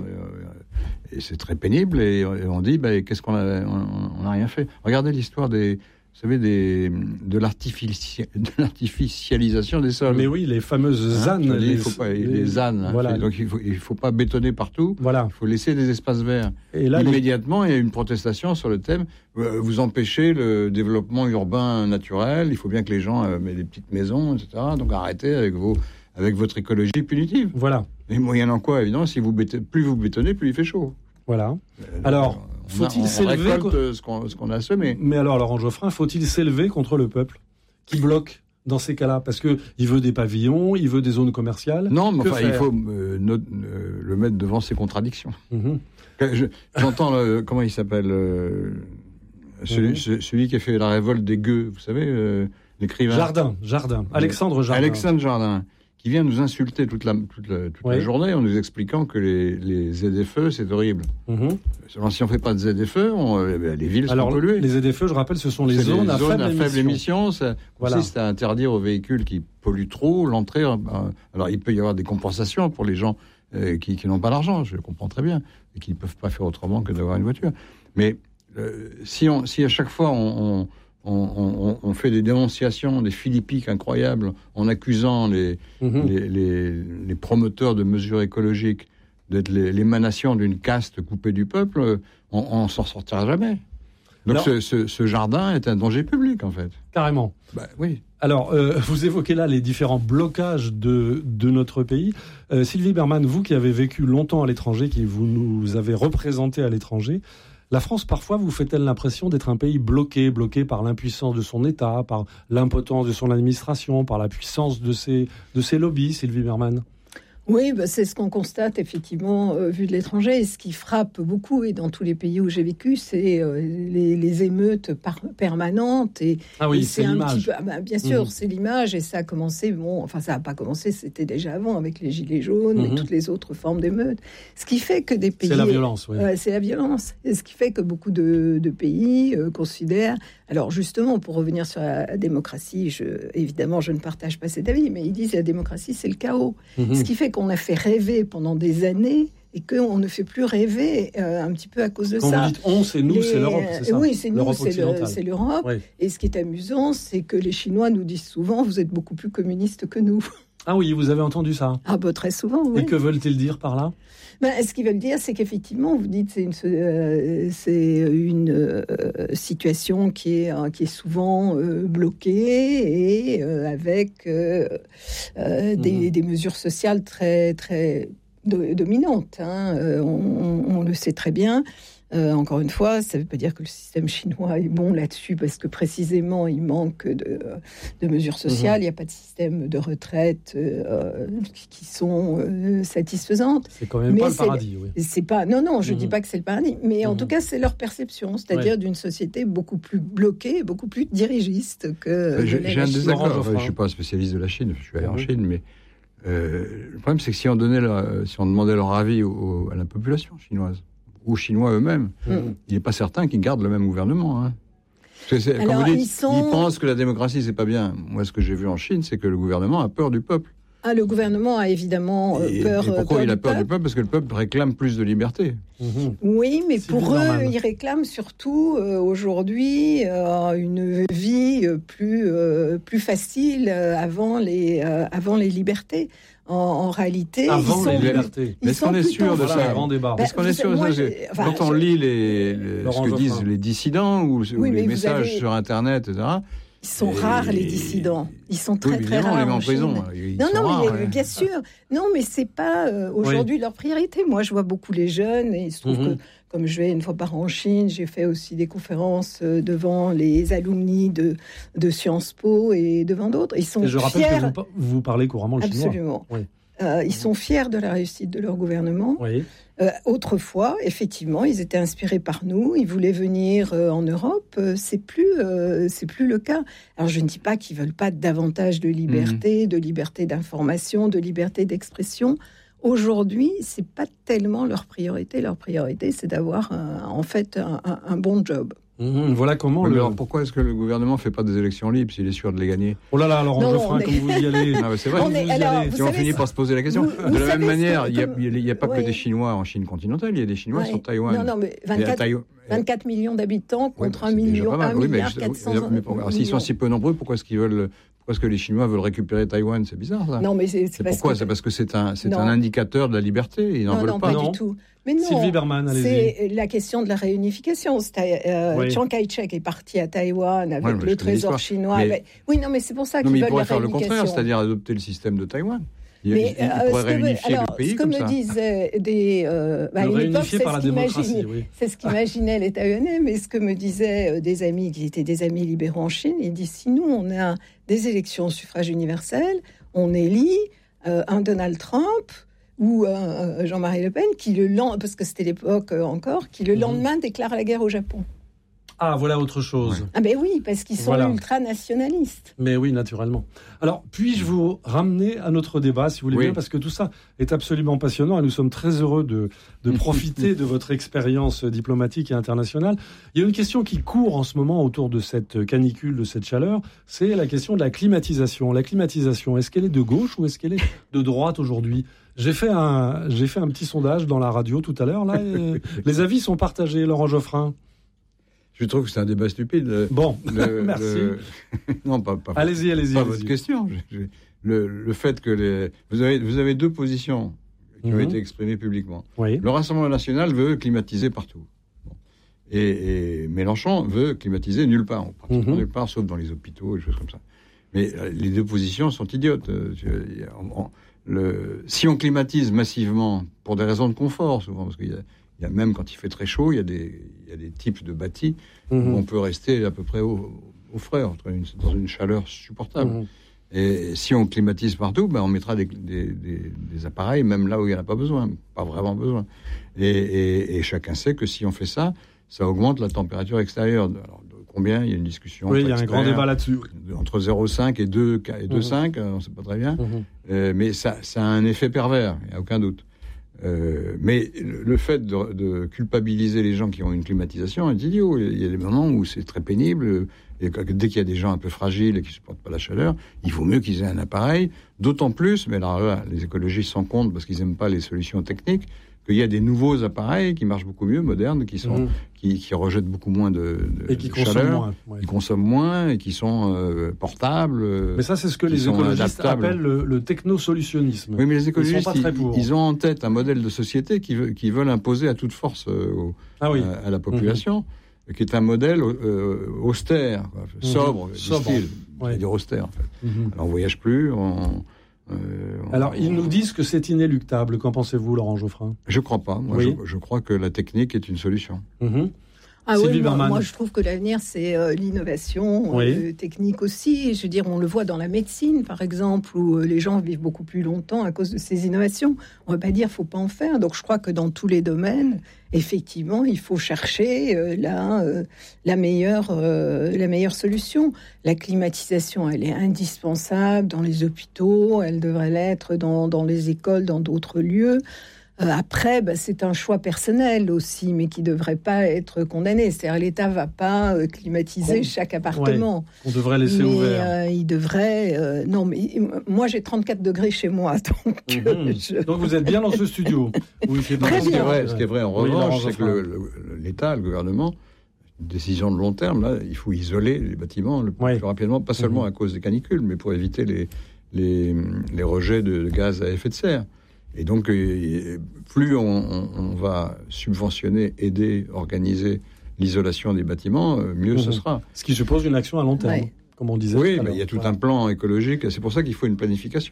on, et c'est très pénible, et, et on dit, bah, qu'est-ce qu'on a, on n'a rien fait. Regardez l'histoire des... Vous savez, des, de, l'artifici... de l'artificialisation des sols. Mais oui, les fameuses ZAN. Hein, les, il faut pas, les, les ZAN. Hein, voilà. Donc il ne faut, il faut pas bétonner partout. Voilà. Il faut laisser des espaces verts. Et là, immédiatement, les... il y a une protestation sur le thème. Vous empêchez le développement urbain naturel. Il faut bien que les gens euh, mettent des petites maisons, et cetera. Donc arrêtez avec, vos, avec votre écologie punitive. Voilà. Et moyennant quoi, évidemment, si vous bétonnez, plus vous bétonnez, plus il fait chaud. Voilà. Euh, alors... Faut-il on s'élever récolte co- ce, qu'on, ce qu'on a semé. Mais alors, Laurent Geoffrin, faut-il s'élever contre le peuple qui bloque dans ces cas-là ? Parce qu'il veut des pavillons, il veut des zones commerciales. Non, mais enfin, il faut euh, notre, euh, le mettre devant ses contradictions. Mm-hmm. Je, j'entends, le, comment il s'appelle euh, celui, mm-hmm. celui qui a fait la révolte des gueux, vous savez, euh, l'écrivain. Jardin, Jardin. Alexandre Jardin. Alexandre Jardin. Qui vient nous insulter toute la, toute la, toute oui. la journée en nous expliquant que les, les Z F E, c'est horrible. Mm-hmm. Si on ne fait pas de Z F E, on, les villes sont Alors, polluées. Les Z F E, je rappelle, ce sont les c'est zones, les à, zones faible à faible émission. émission. Ça voilà. consiste à interdire aux véhicules qui polluent trop l'entrée. Alors, il peut y avoir des compensations pour les gens euh, qui, qui n'ont pas d'argent, je le comprends très bien, et qui ne peuvent pas faire autrement que d'avoir une voiture. Mais euh, si, on, si à chaque fois on... on On, on, on fait des dénonciations, des philippiques incroyables, en accusant les, mmh. les, les, les promoteurs de mesures écologiques d'être les, l'émanation d'une caste coupée du peuple, on ne s'en sortira jamais. Donc ce, ce, ce jardin est un danger public, en fait. Carrément. Bah, oui. Alors, euh, vous évoquez là les différents blocages de, de notre pays. Euh, Sylvie Berman, vous qui avez vécu longtemps à l'étranger, qui vous nous avez représenté à l'étranger, la France, parfois, vous fait-elle l'impression d'être un pays bloqué, bloqué par l'impuissance de son État, par l'impotence de son administration, par la puissance de ses, de ses lobbies, Sylvie Berman ? Oui, bah c'est ce qu'on constate effectivement euh, vu de l'étranger. Et ce qui frappe beaucoup, et dans tous les pays où j'ai vécu, c'est euh, les, les émeutes par, permanentes. Et, ah oui, et c'est, c'est un l'image. Petit peu, ah bah, bien sûr, mmh. c'est l'image. Et ça a commencé, bon, enfin ça n'a pas commencé, c'était déjà avant avec les Gilets jaunes mmh. et toutes les autres formes d'émeutes. Ce qui fait que des pays... C'est la violence, oui. Euh, c'est la violence. Et ce qui fait que beaucoup de, de pays euh, considèrent... Alors justement, pour revenir sur la démocratie, je, évidemment, je ne partage pas cet avis, mais ils disent que la démocratie, c'est le chaos. Mmh. Ce qui fait qu'on a fait rêver pendant des années et qu'on ne fait plus rêver euh, un petit peu à cause de Quand ça. Quand vous dites on, c'est nous, les... c'est l'Europe, c'est ça ? Oui, c'est nous, l'Europe c'est, le, c'est l'Europe. Oui. Et ce qui est amusant, c'est que les Chinois nous disent souvent, vous êtes beaucoup plus communistes que nous. Ah oui, vous avez entendu ça ? Ah bah très souvent, oui. Et que veulent-ils dire par là ? Ben, ce qu'ils veulent dire, c'est qu'effectivement, vous dites, c'est une, euh, c'est une euh, situation qui est, euh, qui est souvent euh, bloquée et euh, avec euh, euh, des, mmh. des mesures sociales très, très do- dominantes. Hein. Euh, on, on le sait très bien. Euh, encore une fois, ça ne veut pas dire que le système chinois est bon là-dessus, parce que précisément, il manque de, de mesures sociales. Mmh. Il n'y a pas de système de retraite euh, qui sont euh, satisfaisantes. C'est quand même mais pas le paradis, oui. C'est pas, non, non, je ne mmh. dis pas que c'est le paradis, mais mmh. en tout cas, c'est leur perception, c'est-à-dire ouais. d'une société beaucoup plus bloquée, beaucoup plus dirigiste que... J'ai, j'ai un désaccord. Enfin, je ne suis pas spécialiste de la Chine, je suis allé mmh. en Chine, mais euh, le problème, c'est que si on, donnait leur, si on demandait leur avis au, à la population chinoise, ou chinois eux-mêmes, mmh. il n'est pas certain qu'ils gardent le même gouvernement. Hein. C'est, c'est, Alors, comme vous dites, ils, sont... ils pensent que la démocratie, c'est pas bien. Moi, ce que j'ai vu en Chine, c'est que le gouvernement a peur du peuple. Ah, le gouvernement a évidemment et, peur. Et pourquoi peur il a du peur peuple. du peuple ? Parce que le peuple réclame plus de liberté. Mmh. Oui, mais c'est pour eux, normal. Ils réclament surtout euh, aujourd'hui euh, une vie plus, euh, plus facile euh, avant, les, euh, avant les libertés. En, en réalité, avant ils sont les libertés. Mais est-ce qu'on est sûr de ça ? Grand débat. Ben, est-ce qu'on est sûr de ça enfin, Quand on lit les, les, ce que disent les dissidents ou, oui, ou les messages avez... sur Internet, et cetera. Ils sont et... rares, les dissidents. Ils sont très, oui, très rares. On les met en, en prison. Ils non, non, rares, mais ouais. bien sûr. Non, mais c'est pas euh, aujourd'hui oui. leur priorité. Moi, je vois beaucoup les jeunes et il se trouve mm-hmm. que, comme je vais une fois par an en Chine, j'ai fait aussi des conférences euh, devant les alumni de, de Sciences Po et devant d'autres. Ils sont et je fiers. rappelle que vous, vous parlez couramment le Absolument. chinois. Absolument. Oui. Euh, ils sont fiers de la réussite de leur gouvernement. Oui. Euh, autrefois, effectivement, ils étaient inspirés par nous. Ils voulaient venir euh, en Europe. Euh, c'est plus, euh, c'est plus le cas. Alors, je ne dis pas qu'ils veulent pas davantage de liberté, mmh. de liberté d'information, de liberté d'expression. Aujourd'hui, c'est pas tellement leur priorité. Leur priorité, c'est d'avoir un, en fait un, un, un bon job. Mmh, voilà comment. Oui, le... Alors pourquoi est-ce que le gouvernement ne fait pas des élections libres s'il est sûr de les gagner? Oh là là, Laurent Geoffrin, est... comme vous y allez. Non, mais c'est vrai. On est... Alors, si on savez, finit par se poser la question. Vous, de vous la même manière, il comme... n'y a, a pas ouais. que des Chinois en Chine continentale, il y a des Chinois ouais. sur Taïwan. Non, non, mais vingt-quatre, Taïwan... vingt-quatre millions d'habitants contre ouais, un million, un oui, milliard mais, quatre cents. mais, mais s'ils sont si peu nombreux, pourquoi est-ce qu'ils veulent Pourquoi est-ce que les Chinois veulent récupérer Taïwan? C'est bizarre, ça. Non, mais c'est, c'est, c'est parce pourquoi que... C'est parce que c'est un, c'est un indicateur de la liberté. Ils n'en non, veulent non, pas. pas du tout. Mais non, Sylvie Berman, allez-y. C'est la question de la réunification. Euh, oui. Chiang Kai-shek est parti à Taïwan avec ouais, le trésor chinois. Mais... Mais... Oui, non, mais c'est pour ça qu'ils non, mais veulent ils pourraient la faire le réunification. contraire, c'est-à-dire adopter le système de Taïwan. Il, mais il, il euh, pourrait ce réunifier que, alors, le pays ce que comme me ça. disaient des, euh, bah, à une époque, c'est par ce, la oui. c'est ce qu'imaginaient les Taïwanais, mais ce que me disaient des amis qui étaient des amis libéraux en Chine, ils disent si nous on a des élections au suffrage universel, on élit euh, un Donald Trump ou euh, Jean-Marie Le Pen qui le lendemain, parce que c'était l'époque encore, qui le lendemain mmh. déclare la guerre au Japon. Ah, voilà autre chose. Ah ben oui, parce qu'ils sont voilà. ultra-nationalistes. Mais oui, naturellement. Alors, puis-je vous ramener à notre débat, si vous voulez oui. bien, parce que tout ça est absolument passionnant et nous sommes très heureux de, de profiter de votre expérience diplomatique et internationale. Il y a une question qui court en ce moment autour de cette canicule, de cette chaleur, c'est la question de la climatisation. La climatisation, est-ce qu'elle est de gauche ou est-ce qu'elle est de droite aujourd'hui ? J'ai fait un, j'ai fait un petit sondage dans la radio tout à l'heure, là, et les avis sont partagés, Laurent Geoffrin. Je trouve que c'est un débat stupide. Bon, le, merci. Le... non, pas, pas, allez-y, allez-y. Pas allez-y. votre question. Je, je... Le, le fait que les... Vous avez, vous avez deux positions qui mm-hmm. ont été exprimées publiquement. Oui. Le Rassemblement national veut climatiser partout. Bon. Et, et Mélenchon veut climatiser nulle part. Pratiquement mm-hmm. nulle part, sauf dans les hôpitaux et des choses comme ça. Mais les deux positions sont idiotes. On, on, le... Si on climatise massivement, pour des raisons de confort, souvent, parce qu'il y a... Il y a même quand il fait très chaud, il y a des, il y a des types de bâtis mmh. où on peut rester à peu près au, au frais, une, dans une chaleur supportable. Mmh. Et si on climatise partout, ben on mettra des, des, des, des appareils, même là où il n'y en a pas besoin, pas vraiment besoin. Et, et, et chacun sait que si on fait ça, ça augmente la température extérieure. Alors, de combien? Il y a une discussion. Oui, il y a un grand débat là-dessus. Entre zéro virgule cinq et deux virgule cinq, mmh. on ne sait pas très bien. Mmh. Euh, mais ça, ça a un effet pervers, il n'y a aucun doute. Euh, mais le fait de, de culpabiliser les gens qui ont une climatisation est idiot. Il y a des moments où c'est très pénible. Et dès qu'il y a des gens un peu fragiles et qui ne supportent pas la chaleur, il vaut mieux qu'ils aient un appareil. D'autant plus, mais alors là, les écologistes s'en comptent parce qu'ils n'aiment pas les solutions techniques, qu'il y a des nouveaux appareils qui marchent beaucoup mieux, modernes, qui sont, mmh. qui, qui rejettent beaucoup moins de, de, et qui de consomment chaleur, moins, ouais. qui consomment moins et qui sont euh, portables. Mais ça, c'est ce que les écologistes adaptables. appellent le, le technosolutionnisme. Oui, mais les écologistes, ils, ils, ils ont en tête un modèle de société qui, veut, qui veulent imposer à toute force euh, au, ah oui. à, à la population, mmh. qui est un modèle euh, austère, quoi, mmh. sobre, sobre, style, ouais. c'est-à-dire austère en fait. Mmh. Alors on voyage plus, on Euh, Alors, ils nous disent que c'est inéluctable. Qu'en pensez-vous, Laurent Geoffrin ? Je ne crois pas. Moi, oui. je, je crois que la technique est une solution. Mmh. Ah oui, moi, moi, je trouve que l'avenir, c'est euh, l'innovation oui. euh, technique aussi. Je veux dire, on le voit dans la médecine, par exemple, où euh, les gens vivent beaucoup plus longtemps à cause de ces innovations. On ne va pas dire qu'il ne faut pas en faire. Donc, je crois que dans tous les domaines, effectivement, il faut chercher euh, la, euh, la, meilleure, euh, la meilleure solution. La climatisation, elle est indispensable dans les hôpitaux, elle devrait l'être dans, dans les écoles, dans d'autres lieux. Euh, après, bah, c'est un choix personnel aussi, mais qui ne devrait pas être condamné. C'est-à-dire l'État ne va pas euh, climatiser on, chaque appartement. Ouais, on devrait laisser mais, ouvert. Euh, il devrait... Euh, non, mais moi, j'ai trente-quatre degrés chez moi. Donc, mmh. euh, je... donc vous êtes bien dans ce studio. Oui, c'est Très bien. Ce qui est vrai, ce qui est vrai en revanche, oui, c'est que le, le, l'État, le gouvernement, une décision de long terme, là, il faut isoler les bâtiments le ouais. plus rapidement, pas seulement mmh. à cause des canicules, mais pour éviter les, les, les rejets de gaz à effet de serre. Et donc, plus on, on, on va subventionner, aider, organiser l'isolation des bâtiments, mieux mmh. ce sera. Ce qui suppose une action à long terme, ouais. comme on disait. Oui, mais il y a tout un plan écologique. C'est pour ça qu'il faut une planification. Il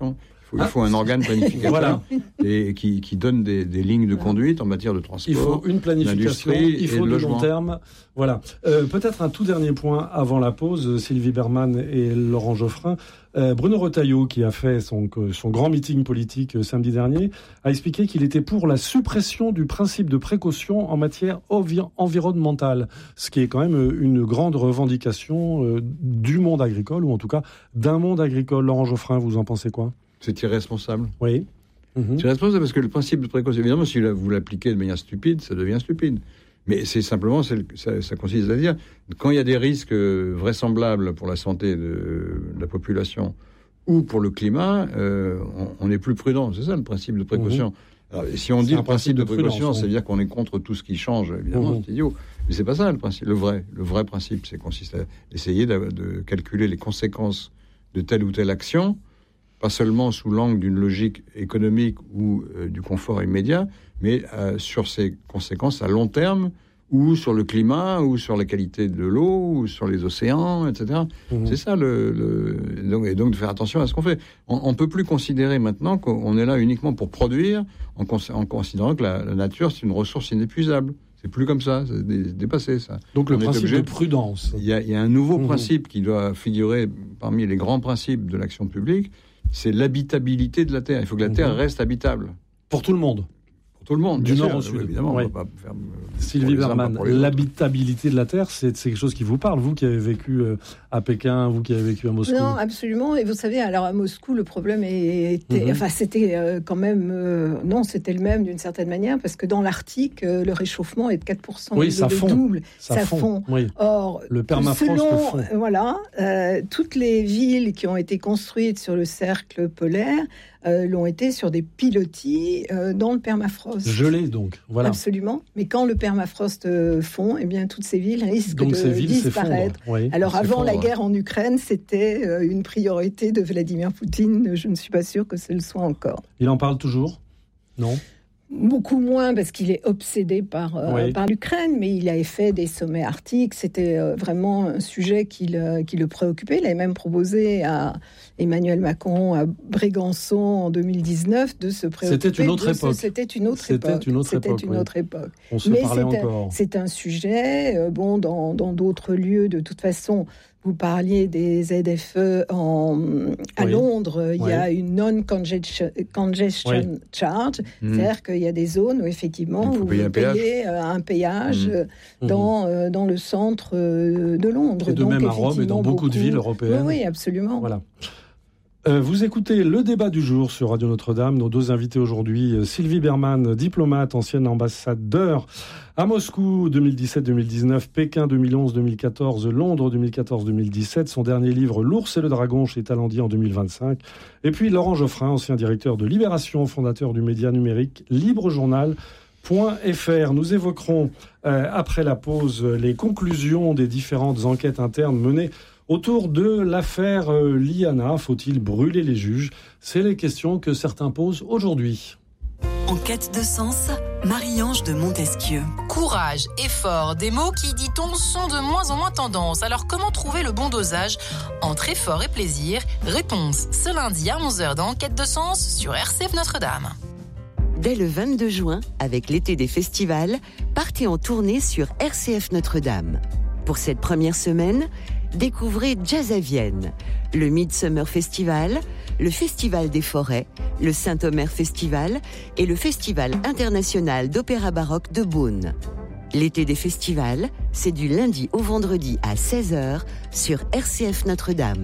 faut, il faut un organe planificateur voilà. et qui, qui donne des, des lignes de conduite en matière de transport. Il faut une planification, il faut du long terme. Voilà. Euh, peut-être un tout dernier point avant la pause, Sylvie Bermann et Laurent Geoffrin. Euh, Bruno Retailleau, qui a fait son, son grand meeting politique euh, samedi dernier, a expliqué qu'il était pour la suppression du principe de précaution en matière envi- environnementale, ce qui est quand même une grande revendication euh, du monde agricole, ou en tout cas d'un monde agricole. Laurent Geoffrin, vous en pensez quoi ? C'est irresponsable. Oui. Mmh. C'est irresponsable parce que le principe de précaution, évidemment, si vous l'appliquez de manière stupide, ça devient stupide. Mais c'est simplement, c'est, ça, ça consiste à dire, quand il y a des risques vraisemblables pour la santé de, de la population ou pour le climat, euh, on, on est plus prudent. C'est ça le principe de précaution. Mmh. Alors, si on c'est dit le principe de, de précaution, c'est dire qu'on est contre tout ce qui change, évidemment, mmh. c'est idiot. Mais c'est pas ça le principe. Le vrai, le vrai principe, c'est consiste à essayer de, de calculer les conséquences de telle ou telle action, pas seulement sous l'angle d'une logique économique ou euh, du confort immédiat, mais euh, sur ses conséquences à long terme, ou sur le climat, ou sur la qualité de l'eau, ou sur les océans, et cetera. Mmh. C'est ça, le, le... Donc, et donc de faire attention à ce qu'on fait. On ne peut plus considérer maintenant qu'on est là uniquement pour produire, en, cons- en considérant que la, la nature, c'est une ressource inépuisable. C'est plus comme ça, c'est dépassé, ça. Donc le on principe de prudence. Il y, y a un nouveau mmh. principe qui doit figurer parmi les grands principes de l'action publique, c'est l'habitabilité de la Terre. Il faut que la Terre mmh. reste habitable. Pour tout le monde. Pour tout le monde, du nord sûr, au sud. Évidemment, ouais. on va pas faire. Sylvie Bermann, l'habitabilité de la Terre, c'est, c'est quelque chose qui vous parle, vous qui avez vécu euh, à Pékin, vous qui avez vécu à Moscou. Non, absolument. Et vous savez, alors à Moscou, le problème était, mm-hmm. enfin, c'était euh, quand même, euh, non, c'était le même d'une certaine manière, parce que dans l'Arctique, euh, le réchauffement est de quatre pour cent. Oui, ça fond. Double, ça, ça fond. fond. Oui. Or, le permafrost selon, fond. Euh, voilà, euh, toutes les villes qui ont été construites sur le cercle polaire euh, l'ont été sur des pilotis euh, dans le permafrost. Gelé donc, voilà. Absolument. Mais quand le permafrost euh, fond, eh bien toutes ces villes risquent donc, de ces villes disparaître. Oui, alors avant la guerre en Ukraine, c'était euh, une priorité de Vladimir Poutine. Je ne suis pas sûre que ce le soit encore. Il en parle toujours ? Non ? Beaucoup moins parce qu'il est obsédé par, euh, oui. par l'Ukraine, mais il avait fait des sommets arctiques. C'était euh, vraiment un sujet qui le, qui le préoccupait. Il avait même proposé à Emmanuel Macron à Brégançon en deux mille dix-neuf de se préoccuper. C'était une autre de époque. Ce, c'était une autre c'était époque. Une autre c'était époque, une oui. autre époque. On se mais parlait c'est encore. Un, c'est un sujet, euh, bon, dans, dans d'autres lieux, de toute façon. Vous parliez des Z F E en, à oui. Londres, il oui. y a une non-congestion congestion oui. charge, mmh. c'est-à-dire qu'il y a des zones où effectivement vous payez un péage, un péage mmh. dans, mmh. dans le centre de Londres. Et de Donc, même à Rome et dans beaucoup, beaucoup de villes européennes. Oui, oui absolument. Voilà. Euh, vous écoutez le débat du jour sur Radio Notre-Dame. Nos deux invités aujourd'hui, Sylvie Bermann, diplomate, ancienne ambassadeur à Moscou deux mille dix-sept deux mille dix-neuf, Pékin deux mille onze deux mille quatorze, Londres deux mille quatorze deux mille dix-sept, son dernier livre L'ours et le dragon chez Talendier en deux mille vingt-cinq. Et puis Laurent Geoffrin, ancien directeur de Libération, fondateur du média numérique Librejournal point F R. Nous évoquerons euh, après la pause les conclusions des différentes enquêtes internes menées autour de l'affaire euh, Liana. Faut-il brûler les juges ? C'est les questions que certains posent aujourd'hui. En quête de sens, Marie-Ange de Montesquieu. Courage, effort, des mots qui, dit-on, sont de moins en moins tendance. Alors comment trouver le bon dosage entre effort et plaisir ? Réponse ce lundi à onze heures dans Enquête de sens sur R C F Notre-Dame. Dès le vingt-deux juin, avec l'été des festivals, partez en tournée sur R C F Notre-Dame. Pour cette première semaine, découvrez Jazz à Vienne, le Midsummer Festival, le Festival des Forêts, le Saint-Omer Festival et le Festival international d'opéra baroque de Beaune. L'été des festivals, c'est du lundi au vendredi à seize heures sur R C F Notre-Dame.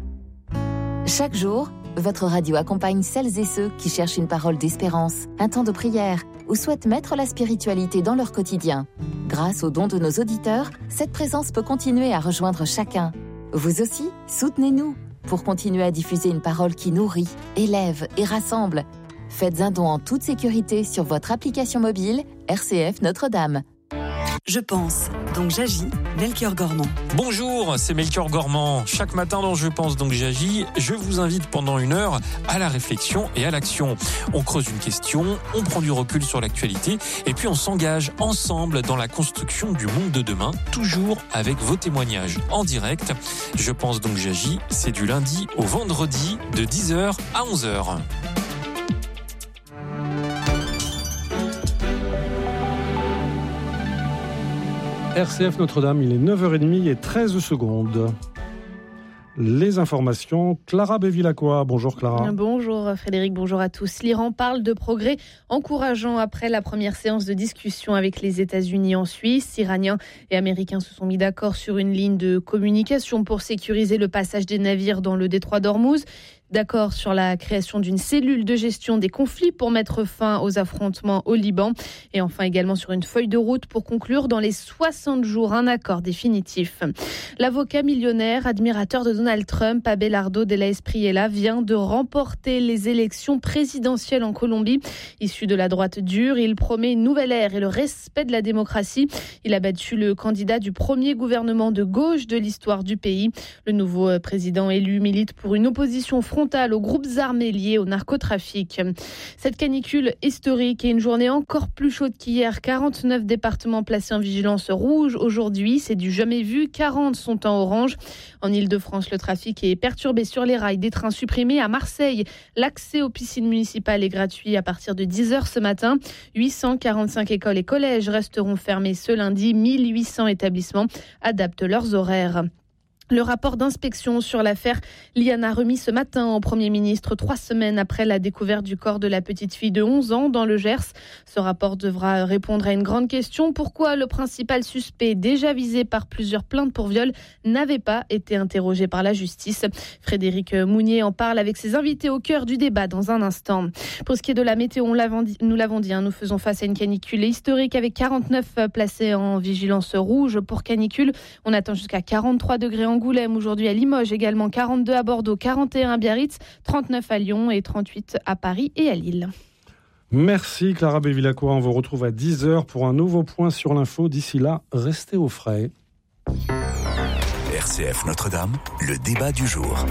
Chaque jour, votre radio accompagne celles et ceux qui cherchent une parole d'espérance, un temps de prière ou souhaitent mettre la spiritualité dans leur quotidien. Grâce aux dons de nos auditeurs, cette présence peut continuer à rejoindre chacun. Vous aussi, soutenez-nous pour continuer à diffuser une parole qui nourrit, élève et rassemble. Faites un don en toute sécurité sur votre application mobile R C F Notre-Dame. Je pense, donc j'agis, Melchior Gormand. Bonjour, c'est Melchior Gormand. Chaque matin dans Je pense donc j'agis, je vous invite pendant une heure à la réflexion et à l'action. On creuse une question, on prend du recul sur l'actualité et puis on s'engage ensemble dans la construction du monde de demain, toujours avec vos témoignages en direct. Je pense donc j'agis, c'est du lundi au vendredi de dix heures à onze heures. R C F Notre-Dame, il est neuf heures trente et treize secondes. Les informations, Clara Bevilacqua. Bonjour Clara. Bonjour Frédéric, bonjour à tous. L'Iran parle de progrès encourageants après la première séance de discussion avec les États-Unis en Suisse. Iraniens et Américains se sont mis d'accord sur une ligne de communication pour sécuriser le passage des navires dans le détroit d'Ormuz. D'accord sur la création d'une cellule de gestion des conflits pour mettre fin aux affrontements au Liban. Et enfin également sur une feuille de route pour conclure dans les soixante jours un accord définitif. L'avocat millionnaire, admirateur de Donald Trump, Abelardo de la Espriella, vient de remporter les élections présidentielles en Colombie. Issu de la droite dure, il promet une nouvelle ère et le respect de la démocratie. Il a battu le candidat du premier gouvernement de gauche de l'histoire du pays. Le nouveau président élu milite pour une opposition frontale aux groupes armés liés au narcotrafic. Cette canicule historique et une journée encore plus chaude qu'hier. quarante-neuf départements placés en vigilance rouge aujourd'hui. C'est du jamais vu. quarante sont en orange. En Ile-de-France, le trafic est perturbé sur les rails. Des trains supprimés à Marseille. L'accès aux piscines municipales est gratuit à partir de dix heures ce matin. huit cent quarante-cinq écoles et collèges resteront fermés ce lundi. mille huit cents établissements adaptent leurs horaires. Le rapport d'inspection sur l'affaire Liana remis ce matin au Premier ministre, trois semaines après la découverte du corps de la petite fille de onze ans dans le Gers. Ce rapport devra répondre à une grande question. Pourquoi le principal suspect, déjà visé par plusieurs plaintes pour viol, n'avait pas été interrogé par la justice? Frédéric Mounier en parle avec ses invités au cœur du débat dans un instant. Pour ce qui est de la météo, on l'avons dit, nous l'avons dit, hein, nous faisons face à une canicule historique avec quarante-neuf placés en vigilance rouge pour canicule. On attend jusqu'à quarante-trois degrés en Angoulême, aujourd'hui à Limoges, également quarante-deux à Bordeaux, quarante et un à Biarritz, trente-neuf à Lyon et trente-huit à Paris et à Lille. Merci Clara Bevilacqua, on vous retrouve à dix heures pour un nouveau point sur l'info. D'ici là, restez au frais. R C F Notre-Dame, le débat du jour.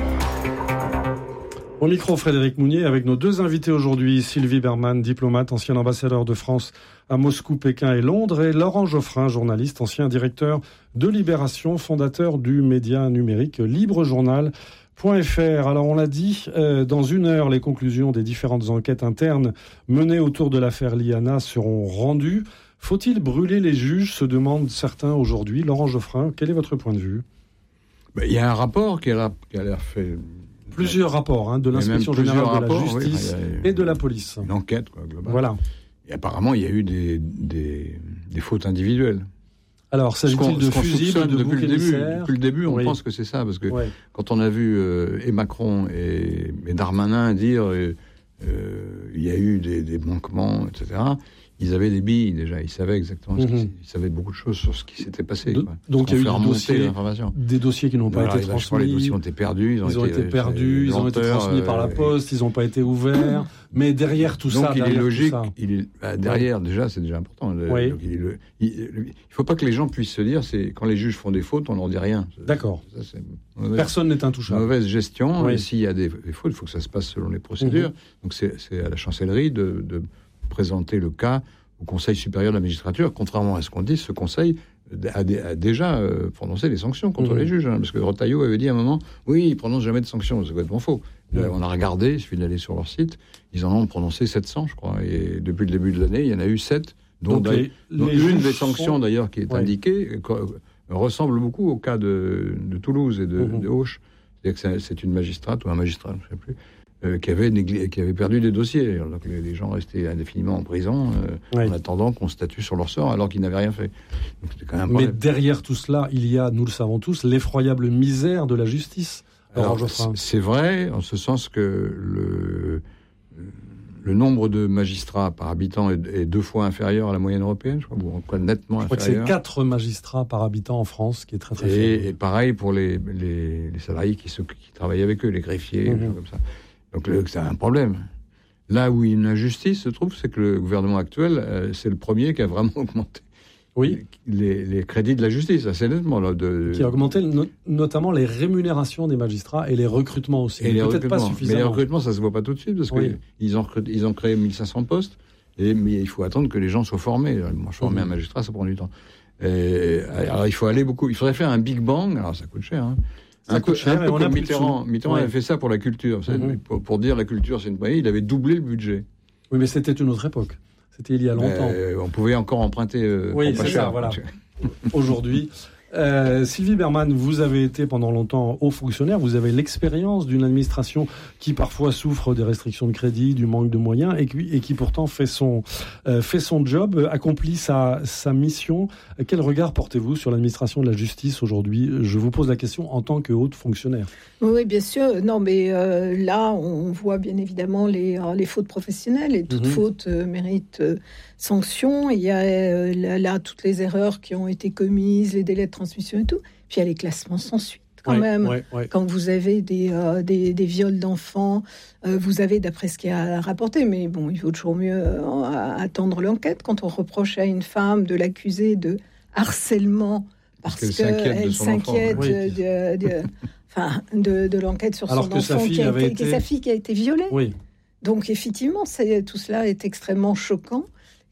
Au micro, Frédéric Mounier, avec nos deux invités aujourd'hui, Sylvie Berman, diplomate, ancien ambassadeur de France à Moscou, Pékin et Londres, et Laurent Geoffrin, journaliste, ancien directeur de Libération, fondateur du média numérique Librejournal point F R. Alors on l'a dit, euh, dans une heure, les conclusions des différentes enquêtes internes menées autour de l'affaire Liana seront rendues. Faut-il brûler les juges, se demandent certains aujourd'hui. Laurent Geoffrin, quel est votre point de vue? Ben, y a un rapport qui a, qui a l'air fait... Plusieurs rapports, hein, de l'inspection générale de la justice oui, a, et de la police. Une enquête, quoi, globale. Voilà. Et apparemment, il y a eu des, des, des fautes individuelles. Alors, s'agit-il de fusibles, de boucs émissaires ? Depuis le début, on oui. pense que c'est ça, parce que ouais. quand on a vu euh, et Macron et, et Darmanin dire euh, euh, il y a eu des, des manquements, et cetera, ils avaient des billes déjà, ils savaient exactement, mm-hmm. ce qui, ils savaient beaucoup de choses sur ce qui s'était passé. De, quoi. Donc il y a eu des dossiers, l'information. des dossiers qui n'ont pas Alors, été transmis. Les dossiers ont été perdus, ils ont, ils ont été, été perdus, ils ont été lenteurs, transmis euh, par la poste, ils n'ont pas été ouverts. Mais derrière tout donc ça, il derrière est logique, tout ça, il est bah, derrière ouais. déjà, c'est déjà important. Oui. Donc, il ne faut pas que les gens puissent se dire, c'est quand les juges font des fautes, on leur dit rien. D'accord. Ça, c'est mauvaise, Personne n'est intouchable. Mauvaise gestion. Oui. Et s'il y a des, des fautes, il faut que ça se passe selon les procédures. Mm-hmm. Donc c'est, c'est à la chancellerie de, de présenter le cas au Conseil supérieur de la magistrature. Contrairement à ce qu'on dit, ce Conseil a, a déjà euh, prononcé des sanctions contre mmh. les juges. Hein, parce que Retailleau avait dit à un moment, oui, ils prononcent jamais de sanctions. C'est complètement faux. Mmh. Là, on a regardé, il suffit d'aller sur leur site, ils en ont prononcé sept cents, je crois. Et depuis le début de l'année, il y en a eu sept. Dont, Donc, les, dont les une des sanctions, sont... d'ailleurs, qui est ouais. indiquée, ressemble beaucoup au cas de, de Toulouse et de, mmh. de Auch. C'est-à-dire que c'est, c'est une magistrate ou un magistrat, je ne sais plus, Euh, qui, avait négli- qui avait perdu des dossiers. Donc les, les gens restaient indéfiniment en prison euh, oui. en attendant qu'on statue sur leur sort alors qu'ils n'avaient rien fait. Donc, c'était quand même Mais derrière tout cela, il y a, nous le savons tous, l'effroyable misère de la justice. Alors, c'est, c'est vrai, en ce sens que le, le nombre de magistrats par habitant est, est deux fois inférieur à la moyenne européenne, je crois, ou en tout cas nettement je crois inférieur. Que c'est quatre magistrats par habitant en France, qui est très très et, faible. Et pareil pour les, les, les salariés qui, se, qui travaillent avec eux, les greffiers, mmh. comme ça. Donc le, c'est un problème. Là où une injustice se trouve, c'est que le gouvernement actuel, euh, c'est le premier qui a vraiment augmenté. oui. les, les crédits de la justice, assez nettement. Là, de... Qui a augmenté no- notamment les rémunérations des magistrats et les recrutements aussi. Et les peut-être recrutements. pas suffisamment. Mais les recrutements, ça ne se voit pas tout de suite, parce oui. qu'ils ont, ils ont créé mille cinq cents postes, et, mais il faut attendre que les gens soient formés. Moi, former mmh. un magistrat, ça prend du temps. Et, alors, il faut aller beaucoup. Il faudrait faire un Big Bang, alors ça coûte cher, hein. Ça un coûte peu, cher, un peu comme Mitterrand. Mitterrand Mitterrand ouais. avait fait ça pour la culture. Mmh. Pour, pour dire la culture, c'est une moyenne, il avait doublé le budget. Oui, mais c'était une autre époque. C'était il y a longtemps. Euh, on pouvait encore emprunter. Euh, oui, c'est ça, voilà. Aujourd'hui. Euh, Sylvie Bermann, vous avez été pendant longtemps haut fonctionnaire, vous avez l'expérience d'une administration qui parfois souffre des restrictions de crédit, du manque de moyens, et qui, et qui pourtant fait son, euh, fait son job, accomplit sa, sa mission. Quel regard portez-vous sur l'administration de la justice aujourd'hui ? Je vous pose la question en tant que haute fonctionnaire. Oui, bien sûr. Non, mais euh, là, on voit bien évidemment les, les fautes professionnelles, et toute mmh. faute euh, mérite euh, sanction. Il y a euh, là, là toutes les erreurs qui ont été commises, les délais de transmission et tout. Puis il y a les classements sans suite. Quand ouais, même, ouais, ouais. quand vous avez des, euh, des, des viols d'enfants, euh, vous avez, d'après ce qui a rapporté, mais bon, il vaut toujours mieux euh, attendre l'enquête. Quand on reproche à une femme de l'accuser de harcèlement parce, parce qu'elle s'inquiète de, oui. de, de, enfin, de, de l'enquête sur Alors son que enfant, sa fille qui a été, été... sa fille qui a été violée. Oui. Donc effectivement, c'est, tout cela est extrêmement choquant.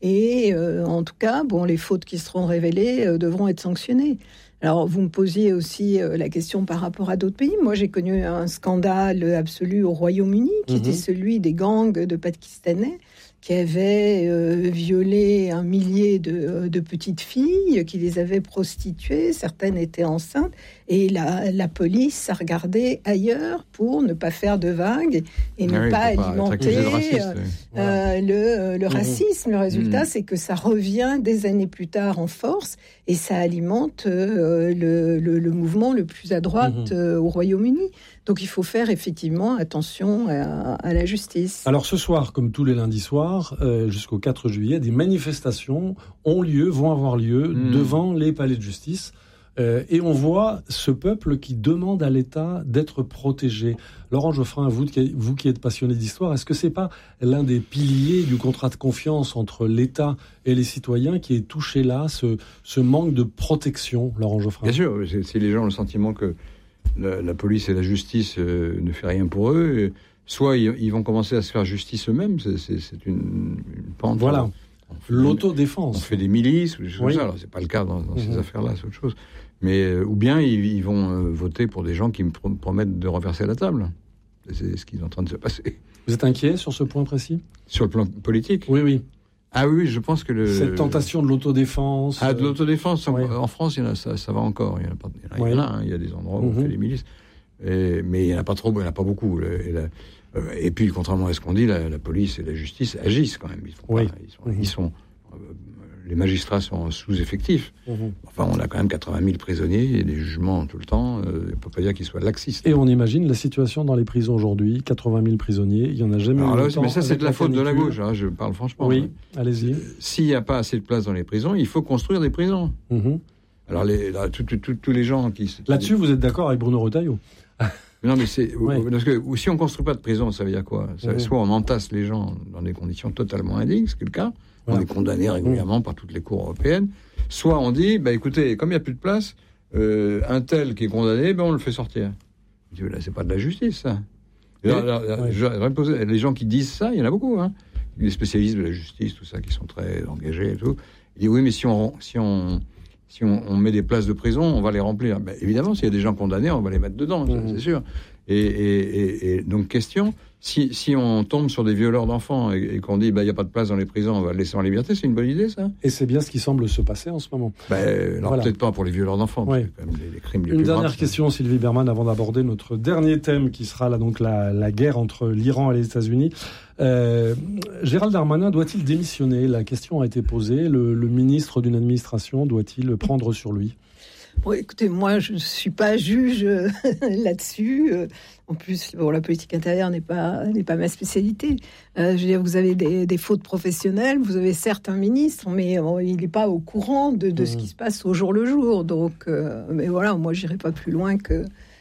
Et euh, en tout cas, bon, les fautes qui seront révélées euh, devront être sanctionnées. Alors, vous me posiez aussi euh, la question par rapport à d'autres pays. Moi, j'ai connu un scandale absolu au Royaume-Uni, qui mmh. était celui des gangs de Pakistanais qui avaient euh, violé un millier de, de petites filles, qui les avaient prostituées, certaines étaient enceintes, et la, la police a regardé ailleurs pour ne pas faire de vagues et ne ah oui, pas alimenter pas raciste, euh, oui. euh, le, le mmh. racisme. Le résultat, mmh. c'est que ça revient des années plus tard en force, et ça alimente euh, le, le, le mouvement le plus à droite mmh. euh, au Royaume-Uni. Donc il faut faire effectivement attention à, à la justice. Alors ce soir, comme tous les lundis soirs, euh, jusqu'au quatre juillet, des manifestations ont lieu, vont avoir lieu mmh. devant les palais de justice. Euh, et on voit ce peuple qui demande à l'État d'être protégé. Laurent Geoffrin, vous, vous qui êtes passionné d'histoire, est-ce que c'est pas l'un des piliers du contrat de confiance entre l'État et les citoyens qui est touché là, ce, ce manque de protection, Laurent Geoffrin ? Bien sûr, si les gens ont le sentiment que la, la police et la justice euh, ne fait rien pour eux, et soit ils, ils vont commencer à se faire justice eux-mêmes, c'est, c'est, c'est une, une pente. Voilà. L'autodéfense. On fait des milices ou des choses oui. comme ça. Alors, c'est pas le cas dans, dans mmh. ces affaires-là, c'est autre chose. Mais, euh, ou bien, ils, ils vont euh, voter pour des gens qui me pr- promettent de renverser la table. C'est ce qui est en train de se passer. Vous êtes inquiet sur ce point précis ? Sur le plan politique ? Oui, oui. Ah oui, je pense que le... Cette tentation de l'autodéfense... Ah, de l'autodéfense, en, oui. en France, il y en a, ça, ça va encore. Il y en a, pas, il y en a, oui. il y en a hein. Il y a des endroits où mmh. on fait des milices. Et, mais il n'y en a pas trop, il n'y en a pas beaucoup. Et, la, et puis, contrairement à ce qu'on dit, la, la police et la justice agissent quand même. Ils, font oui. pas, ils sont... Mmh. Ils sont euh, les magistrats sont sous-effectifs. Mmh. Enfin, on a quand même quatre-vingt mille prisonniers et des jugements tout le temps. Euh, on ne peut pas dire qu'ils soient laxistes. Et on imagine la situation dans les prisons aujourd'hui. quatre-vingt mille prisonniers, il n'y en a jamais Alors là, eu. Mais ça, c'est de la, la faute de la gauche. Hein, je parle franchement. Oui, hein. allez-y. S'il n'y a pas assez de place dans les prisons, il faut construire des prisons. Mmh. Alors, les, là, tout, tout, tout, tous les gens qui... qui Là-dessus, vous êtes d'accord avec Bruno Retailleau ? Non, mais c'est... Ouais. Parce que si on ne construit pas de prison, ça veut dire quoi ? Ça, mmh. Soit on entasse les gens dans des conditions totalement indignes, ce qui est le cas. On voilà. est condamné régulièrement mmh. par toutes les cours européennes. Soit on dit, bah écoutez, comme il n'y a plus de place, euh, un tel qui est condamné, ben on le fait sortir. Je dis, là, c'est pas de la justice, ça. Et là, là, ouais. je, les gens qui disent ça, il y en a beaucoup, hein. Les spécialistes de la justice, tout ça, qui sont très engagés et tout. Ils disent, oui, mais si on, si on, si on, on met des places de prison, on va les remplir. Ben, évidemment, s'il y a des gens condamnés, on va les mettre dedans, mmh. c'est sûr. Et, et, et, et donc, question... Si, si on tombe sur des violeurs d'enfants et, et qu'on dit bah, il n'y a pas de place dans les prisons, on va le laisser en liberté, c'est une bonne idée, ça ? Et c'est bien ce qui semble se passer en ce moment. Bah, alors voilà. Peut-être pas pour les violeurs d'enfants, oui. c'est quand même les, les crimes les une plus dernière graves, question, ça. Sylvie Bermann, avant d'aborder notre dernier thème qui sera là, donc la, la guerre entre l'Iran et les États-Unis. Euh, Gérald Darmanin doit-il démissionner ? La question a été posée. Le, le ministre d'une administration doit-il prendre sur lui ? Bon, écoutez, moi, je ne suis pas juge euh, là-dessus. Euh, en plus, bon, la politique intérieure n'est pas, n'est pas ma spécialité. Euh, je veux dire, vous avez des, des fautes professionnelles, vous avez certes un ministre, mais bon, il n'est pas au courant de, de mmh. ce qui se passe au jour le jour. Donc, euh, mais voilà, moi, je n'irai pas plus loin que,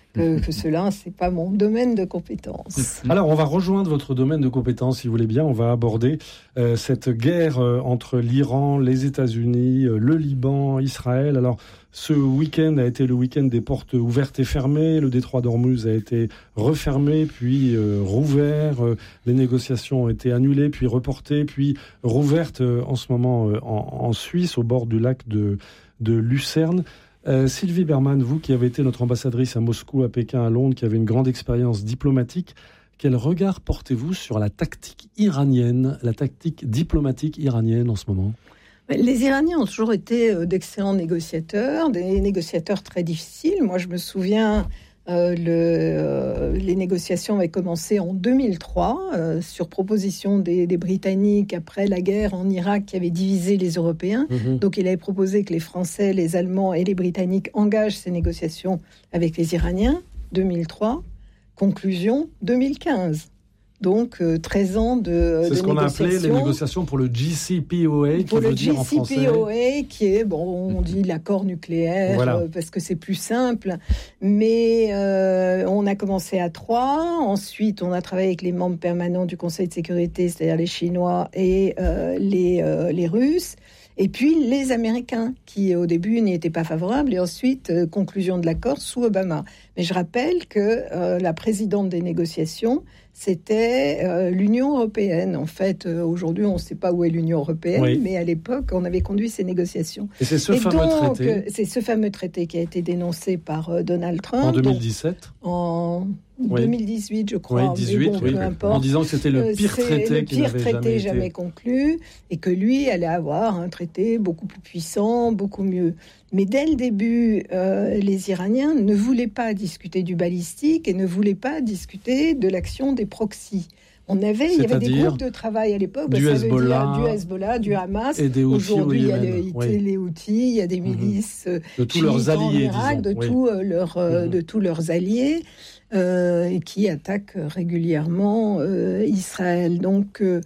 que, que cela, c'est pas mon domaine de compétence. Alors, on va rejoindre votre domaine de compétence, si vous voulez bien. On va aborder euh, cette guerre euh, entre l'Iran, les États-Unis, euh, le Liban, Israël. Alors, ce week-end a été le week-end des portes ouvertes et fermées. Le détroit d'Ormuz a été refermé, puis euh, rouvert. Euh, les négociations ont été annulées, puis reportées, puis rouvertes euh, en ce moment euh, en, en Suisse, au bord du lac de, de Lucerne. Euh, Sylvie Berman, vous qui avez été notre ambassadrice à Moscou, à Pékin, à Londres, qui avez une grande expérience diplomatique, quel regard portez-vous sur la tactique iranienne, la tactique diplomatique iranienne en ce moment ? Les Iraniens ont toujours été d'excellents négociateurs, des négociateurs très difficiles. Moi, je me souviens, euh, le, euh, les négociations avaient commencé en deux mille trois, euh, sur proposition des, des Britanniques, après la guerre en Irak qui avait divisé les Européens. Mmh. Donc, il avait proposé que les Français, les Allemands et les Britanniques engagent ces négociations avec les Iraniens. deux mille trois, conclusion deux mille quinze. Donc, euh, treize ans de, c'est de ce qu'on a appelé les négociations pour le G C P O A, qui pour veut le dire en français... G C P O A, qui est, bon, on dit l'accord nucléaire, voilà. euh, parce que c'est plus simple. Mais euh, on a commencé à trois. Ensuite, on a travaillé avec les membres permanents du Conseil de sécurité, c'est-à-dire les Chinois et euh, les, euh, les Russes. Et puis les Américains, qui au début n'y étaient pas favorables, et ensuite, euh, conclusion de l'accord sous Obama. Mais je rappelle que euh, la présidente des négociations, c'était euh, l'Union européenne. En fait, euh, aujourd'hui, on ne sait pas où est l'Union européenne, oui. mais à l'époque, on avait conduit ces négociations. Et c'est ce et fameux donc, traité. Euh, c'est ce fameux traité qui a été dénoncé par euh, Donald Trump. En deux mille dix-sept donc, En oui. deux mille dix-huit, je crois. Oui, dix-huit, bon, oui. peu importe. En disant que c'était le pire euh, traité le qui pire n'avait traité jamais, jamais été... conclu, et que lui allait avoir un traité beaucoup plus puissant, beaucoup mieux. Mais dès le début, euh, les Iraniens ne voulaient pas discuter du balistique et ne voulaient pas discuter de l'action des proxys. On avait, il y avait des groupes de travail à l'époque, du, ça Hezbollah, veut dire du Hezbollah, du Hamas. Et des Aujourd'hui, il y a les, oui. les Houthis, il y a des milices mmh. de tous leurs alliés, Irak, disons. de, oui. tout, euh, leur, euh, mmh. de tous leurs alliés, euh, et qui attaquent régulièrement euh, Israël. Donc, euh,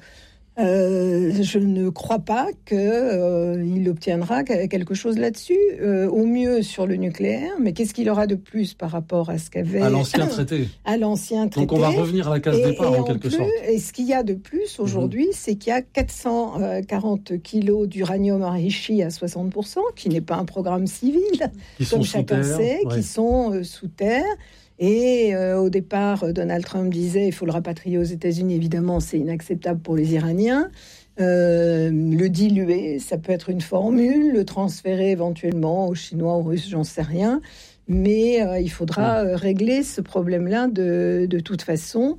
Euh, je ne crois pas qu'il euh, obtiendra quelque chose là-dessus, euh, au mieux sur le nucléaire, mais qu'est-ce qu'il aura de plus par rapport à ce qu'avait... À l'ancien traité. À l'ancien traité. Donc on va revenir à la case et, départ et en quelque plus, sorte. Et ce qu'il y a de plus aujourd'hui, mmh. c'est qu'il y a quatre cent quarante kilos d'uranium enrichi à soixante pour cent, qui n'est pas un programme civil, qui comme sont chacun sous sait, ouais. qui sont euh, sous terre. Et euh, au départ, Donald Trump disait il faut le rapatrier aux États-Unis. Évidemment, c'est inacceptable pour les Iraniens. Euh, le diluer, ça peut être une formule, le transférer éventuellement aux Chinois, aux Russes, j'en sais rien. Mais euh, il faudra euh, régler ce problème-là de, de toute façon.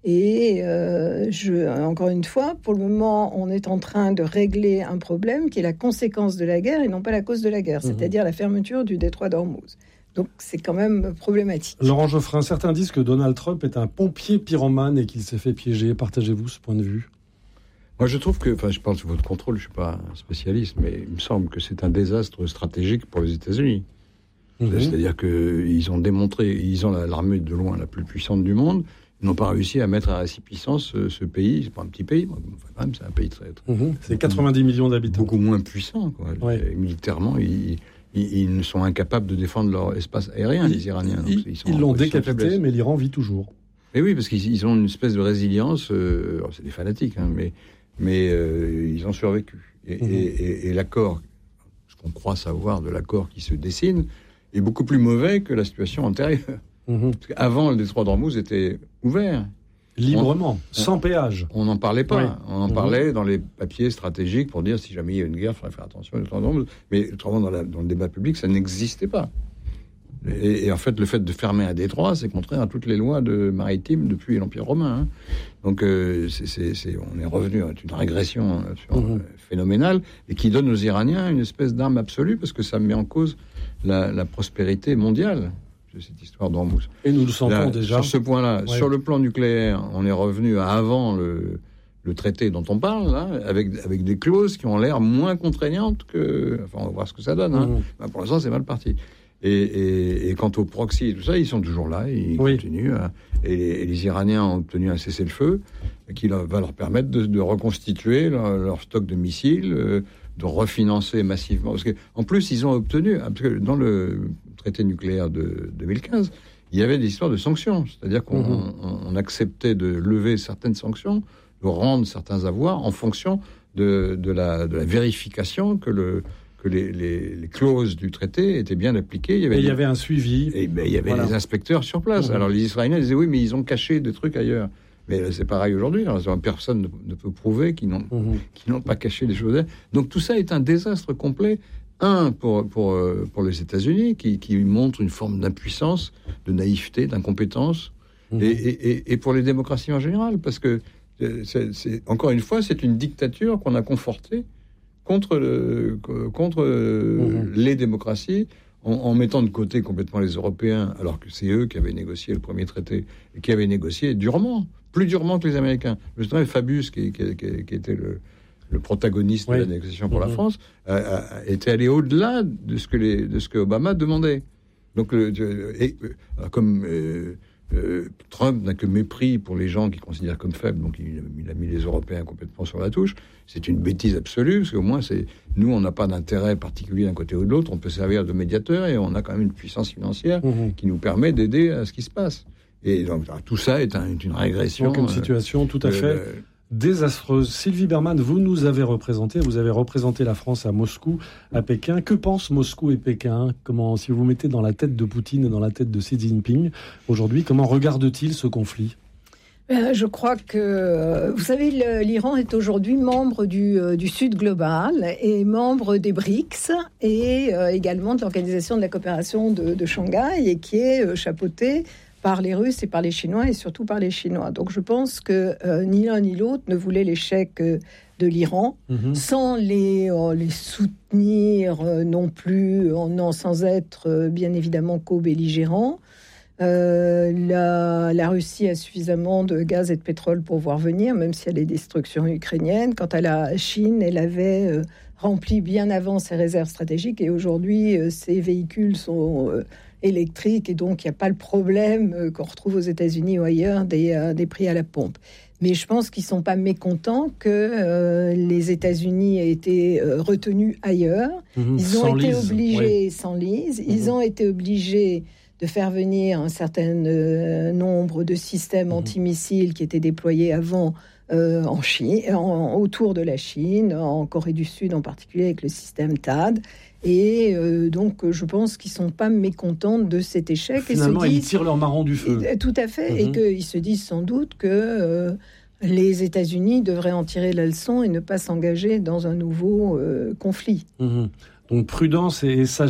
Et euh, je, encore une fois, pour le moment, on est en train de régler un problème qui est la conséquence de la guerre et non pas la cause de la guerre, mmh. c'est-à-dire la fermeture du détroit d'Ormuz. Donc c'est quand même problématique. Laurent Geoffrin, certains disent que Donald Trump est un pompier pyromane et qu'il s'est fait piéger. Partagez-vous ce point de vue ? Moi, je trouve que, enfin, je parle sous votre contrôle, je ne suis pas un spécialiste, mais il me semble que c'est un désastre stratégique pour les États-Unis. Mmh. C'est-à-dire qu'ils ont démontré, ils ont l'armée de loin la plus puissante du monde, ils n'ont pas réussi à mettre à récipiscence ce, ce pays. C'est pas un petit pays, enfin, c'est un pays très. très mmh. C'est quatre-vingt-dix millions d'habitants. Beaucoup moins puissant, quoi. Ouais. Militairement, ils, ils, ils sont incapables de défendre leur espace aérien, ils, les Iraniens. Donc, ils, ils, sont ils l'ont décapité, mais l'Iran vit toujours. Et oui, parce qu'ils ils ont une espèce de résilience. Euh, alors c'est des fanatiques, hein, mais. Mais euh, ils ont survécu. Et, mmh. et, et, et l'accord, ce qu'on croit savoir de l'accord qui se dessine, est beaucoup plus mauvais que la situation antérieure. Mmh. Parce qu'avant, le détroit d'Ormuz était ouvert. Librement, on, sans péage. On n'en parlait pas. Oui. On en mmh. parlait dans les papiers stratégiques pour dire si jamais il y a une guerre, il faudrait faire attention au détroit d'Ormuz. Mais autrement, dans, la, dans le débat public, ça n'existait pas. Et, et en fait, le fait de fermer un détroit, c'est contraire à toutes les lois de maritimes depuis l'Empire romain. Hein. Donc, euh, c'est, c'est, c'est, on est revenu à une régression sur, mmh. euh, phénoménale et qui donne aux Iraniens une espèce d'arme absolue parce que ça met en cause la, la prospérité mondiale de cette histoire d'Ormuz. Et nous le sentons Là, déjà. Sur ce point-là, ouais. Sur le plan nucléaire, on est revenu à avant le, le traité dont on parle, là, avec, avec des clauses qui ont l'air moins contraignantes que... Enfin, on va voir ce que ça donne. Hein. Mmh. Ben, pour l'instant, c'est mal parti. Et, et, et quant aux proxys et tout ça, ils sont toujours là, ils oui. continuent. À, et, les, et les Iraniens ont obtenu un cessez-le-feu qui va leur permettre de, de reconstituer leur, leur stock de missiles, euh, de refinancer massivement. Parce qu'en plus, ils ont obtenu, parce que dans le traité nucléaire de deux mille quinze, il y avait des histoires de sanctions. C'est-à-dire qu'on mmh. on, on acceptait de lever certaines sanctions, de rendre certains avoirs en fonction de, de, la, de la vérification que, le, que les, les, les clauses du traité étaient bien appliquées. Il y avait, et il y des, avait un suivi. Et ben, il y avait voilà. des inspecteurs sur place. Mmh. Alors les Israéliens disaient oui, mais ils ont caché des trucs ailleurs. Mais c'est pareil aujourd'hui. Alors, personne ne, ne peut prouver qu'ils n'ont, mmh. qu'ils n'ont pas caché des choses. Donc tout ça est un désastre complet. Un, pour, pour, pour les États-Unis, qui, qui montre une forme d'impuissance, de naïveté, d'incompétence, mmh. et, et, et pour les démocraties en général, parce que, c'est, c'est, encore une fois, c'est une dictature qu'on a confortée contre, le, contre mmh. les démocraties, en, en mettant de côté complètement les Européens, alors que c'est eux qui avaient négocié le premier traité, et qui avaient négocié durement, plus durement que les Américains. Je dirais Fabius, qui, qui, qui, qui était le... le protagoniste oui. de la négociation pour mmh. la France, a, a, a était allé au-delà de ce que les, de ce que Obama demandait. Donc, le, et, comme euh, euh, Trump n'a que mépris pour les gens qu'il considère comme faibles, donc il, il a mis les Européens complètement sur la touche. C'est une bêtise absolue, parce qu'au moins, c'est, nous, on n'a pas d'intérêt particulier d'un côté ou de l'autre. On peut servir de médiateur et on a quand même une puissance financière mmh. qui nous permet d'aider à ce qui se passe. Et donc, tout ça est, un, est une régression. Donc, une situation euh, tout à fait... Euh, désastreuse. Sylvie Berman, vous nous avez représenté, vous avez représenté la France à Moscou, à Pékin. Que pensent Moscou et Pékin ? Comment, si vous vous mettez dans la tête de Poutine et dans la tête de Xi Jinping aujourd'hui, comment regardent-ils ce conflit ? Je crois que, vous savez, le, l'Iran est aujourd'hui membre du, du Sud global et membre des B R I C S et euh, également de l'Organisation de la coopération de, de Shanghai, et qui est euh, chapeautée par les Russes et par les Chinois, et surtout par les Chinois. Donc je pense que euh, ni l'un ni l'autre ne voulait l'échec euh, de l'Iran, mmh. sans les, euh, les soutenir euh, non plus, euh, non, sans être euh, bien évidemment co-belligérants. Euh, la, la Russie a suffisamment de gaz et de pétrole pour voir venir, même s'il y a les destructions ukrainiennes. Quant à la Chine, elle avait euh, rempli bien avant ses réserves stratégiques, et aujourd'hui, euh, ses véhicules sont... Euh, électrique, et donc il n'y a pas le problème euh, qu'on retrouve aux États-Unis ou ailleurs des, euh, des prix à la pompe. Mais je pense qu'ils ne sont pas mécontents que euh, les États-Unis aient été euh, retenus ailleurs. Mmh, ils ont été lise. obligés, ouais. sans lise, mmh. ils ont été obligés de faire venir un certain euh, nombre de systèmes mmh. antimissiles qui étaient déployés avant euh, en Chine, en, autour de la Chine, en Corée du Sud en particulier avec le système T A D. Et euh, donc, je pense qu'ils ne sont pas mécontents de cet échec. Finalement, et se disent, ils tirent leur marron du feu. Et, tout à fait. Mm-hmm. Et qu'ils se disent sans doute que euh, les États-Unis devraient en tirer la leçon et ne pas s'engager dans un nouveau euh, conflit. Mm-hmm. Donc, prudence et sagesse.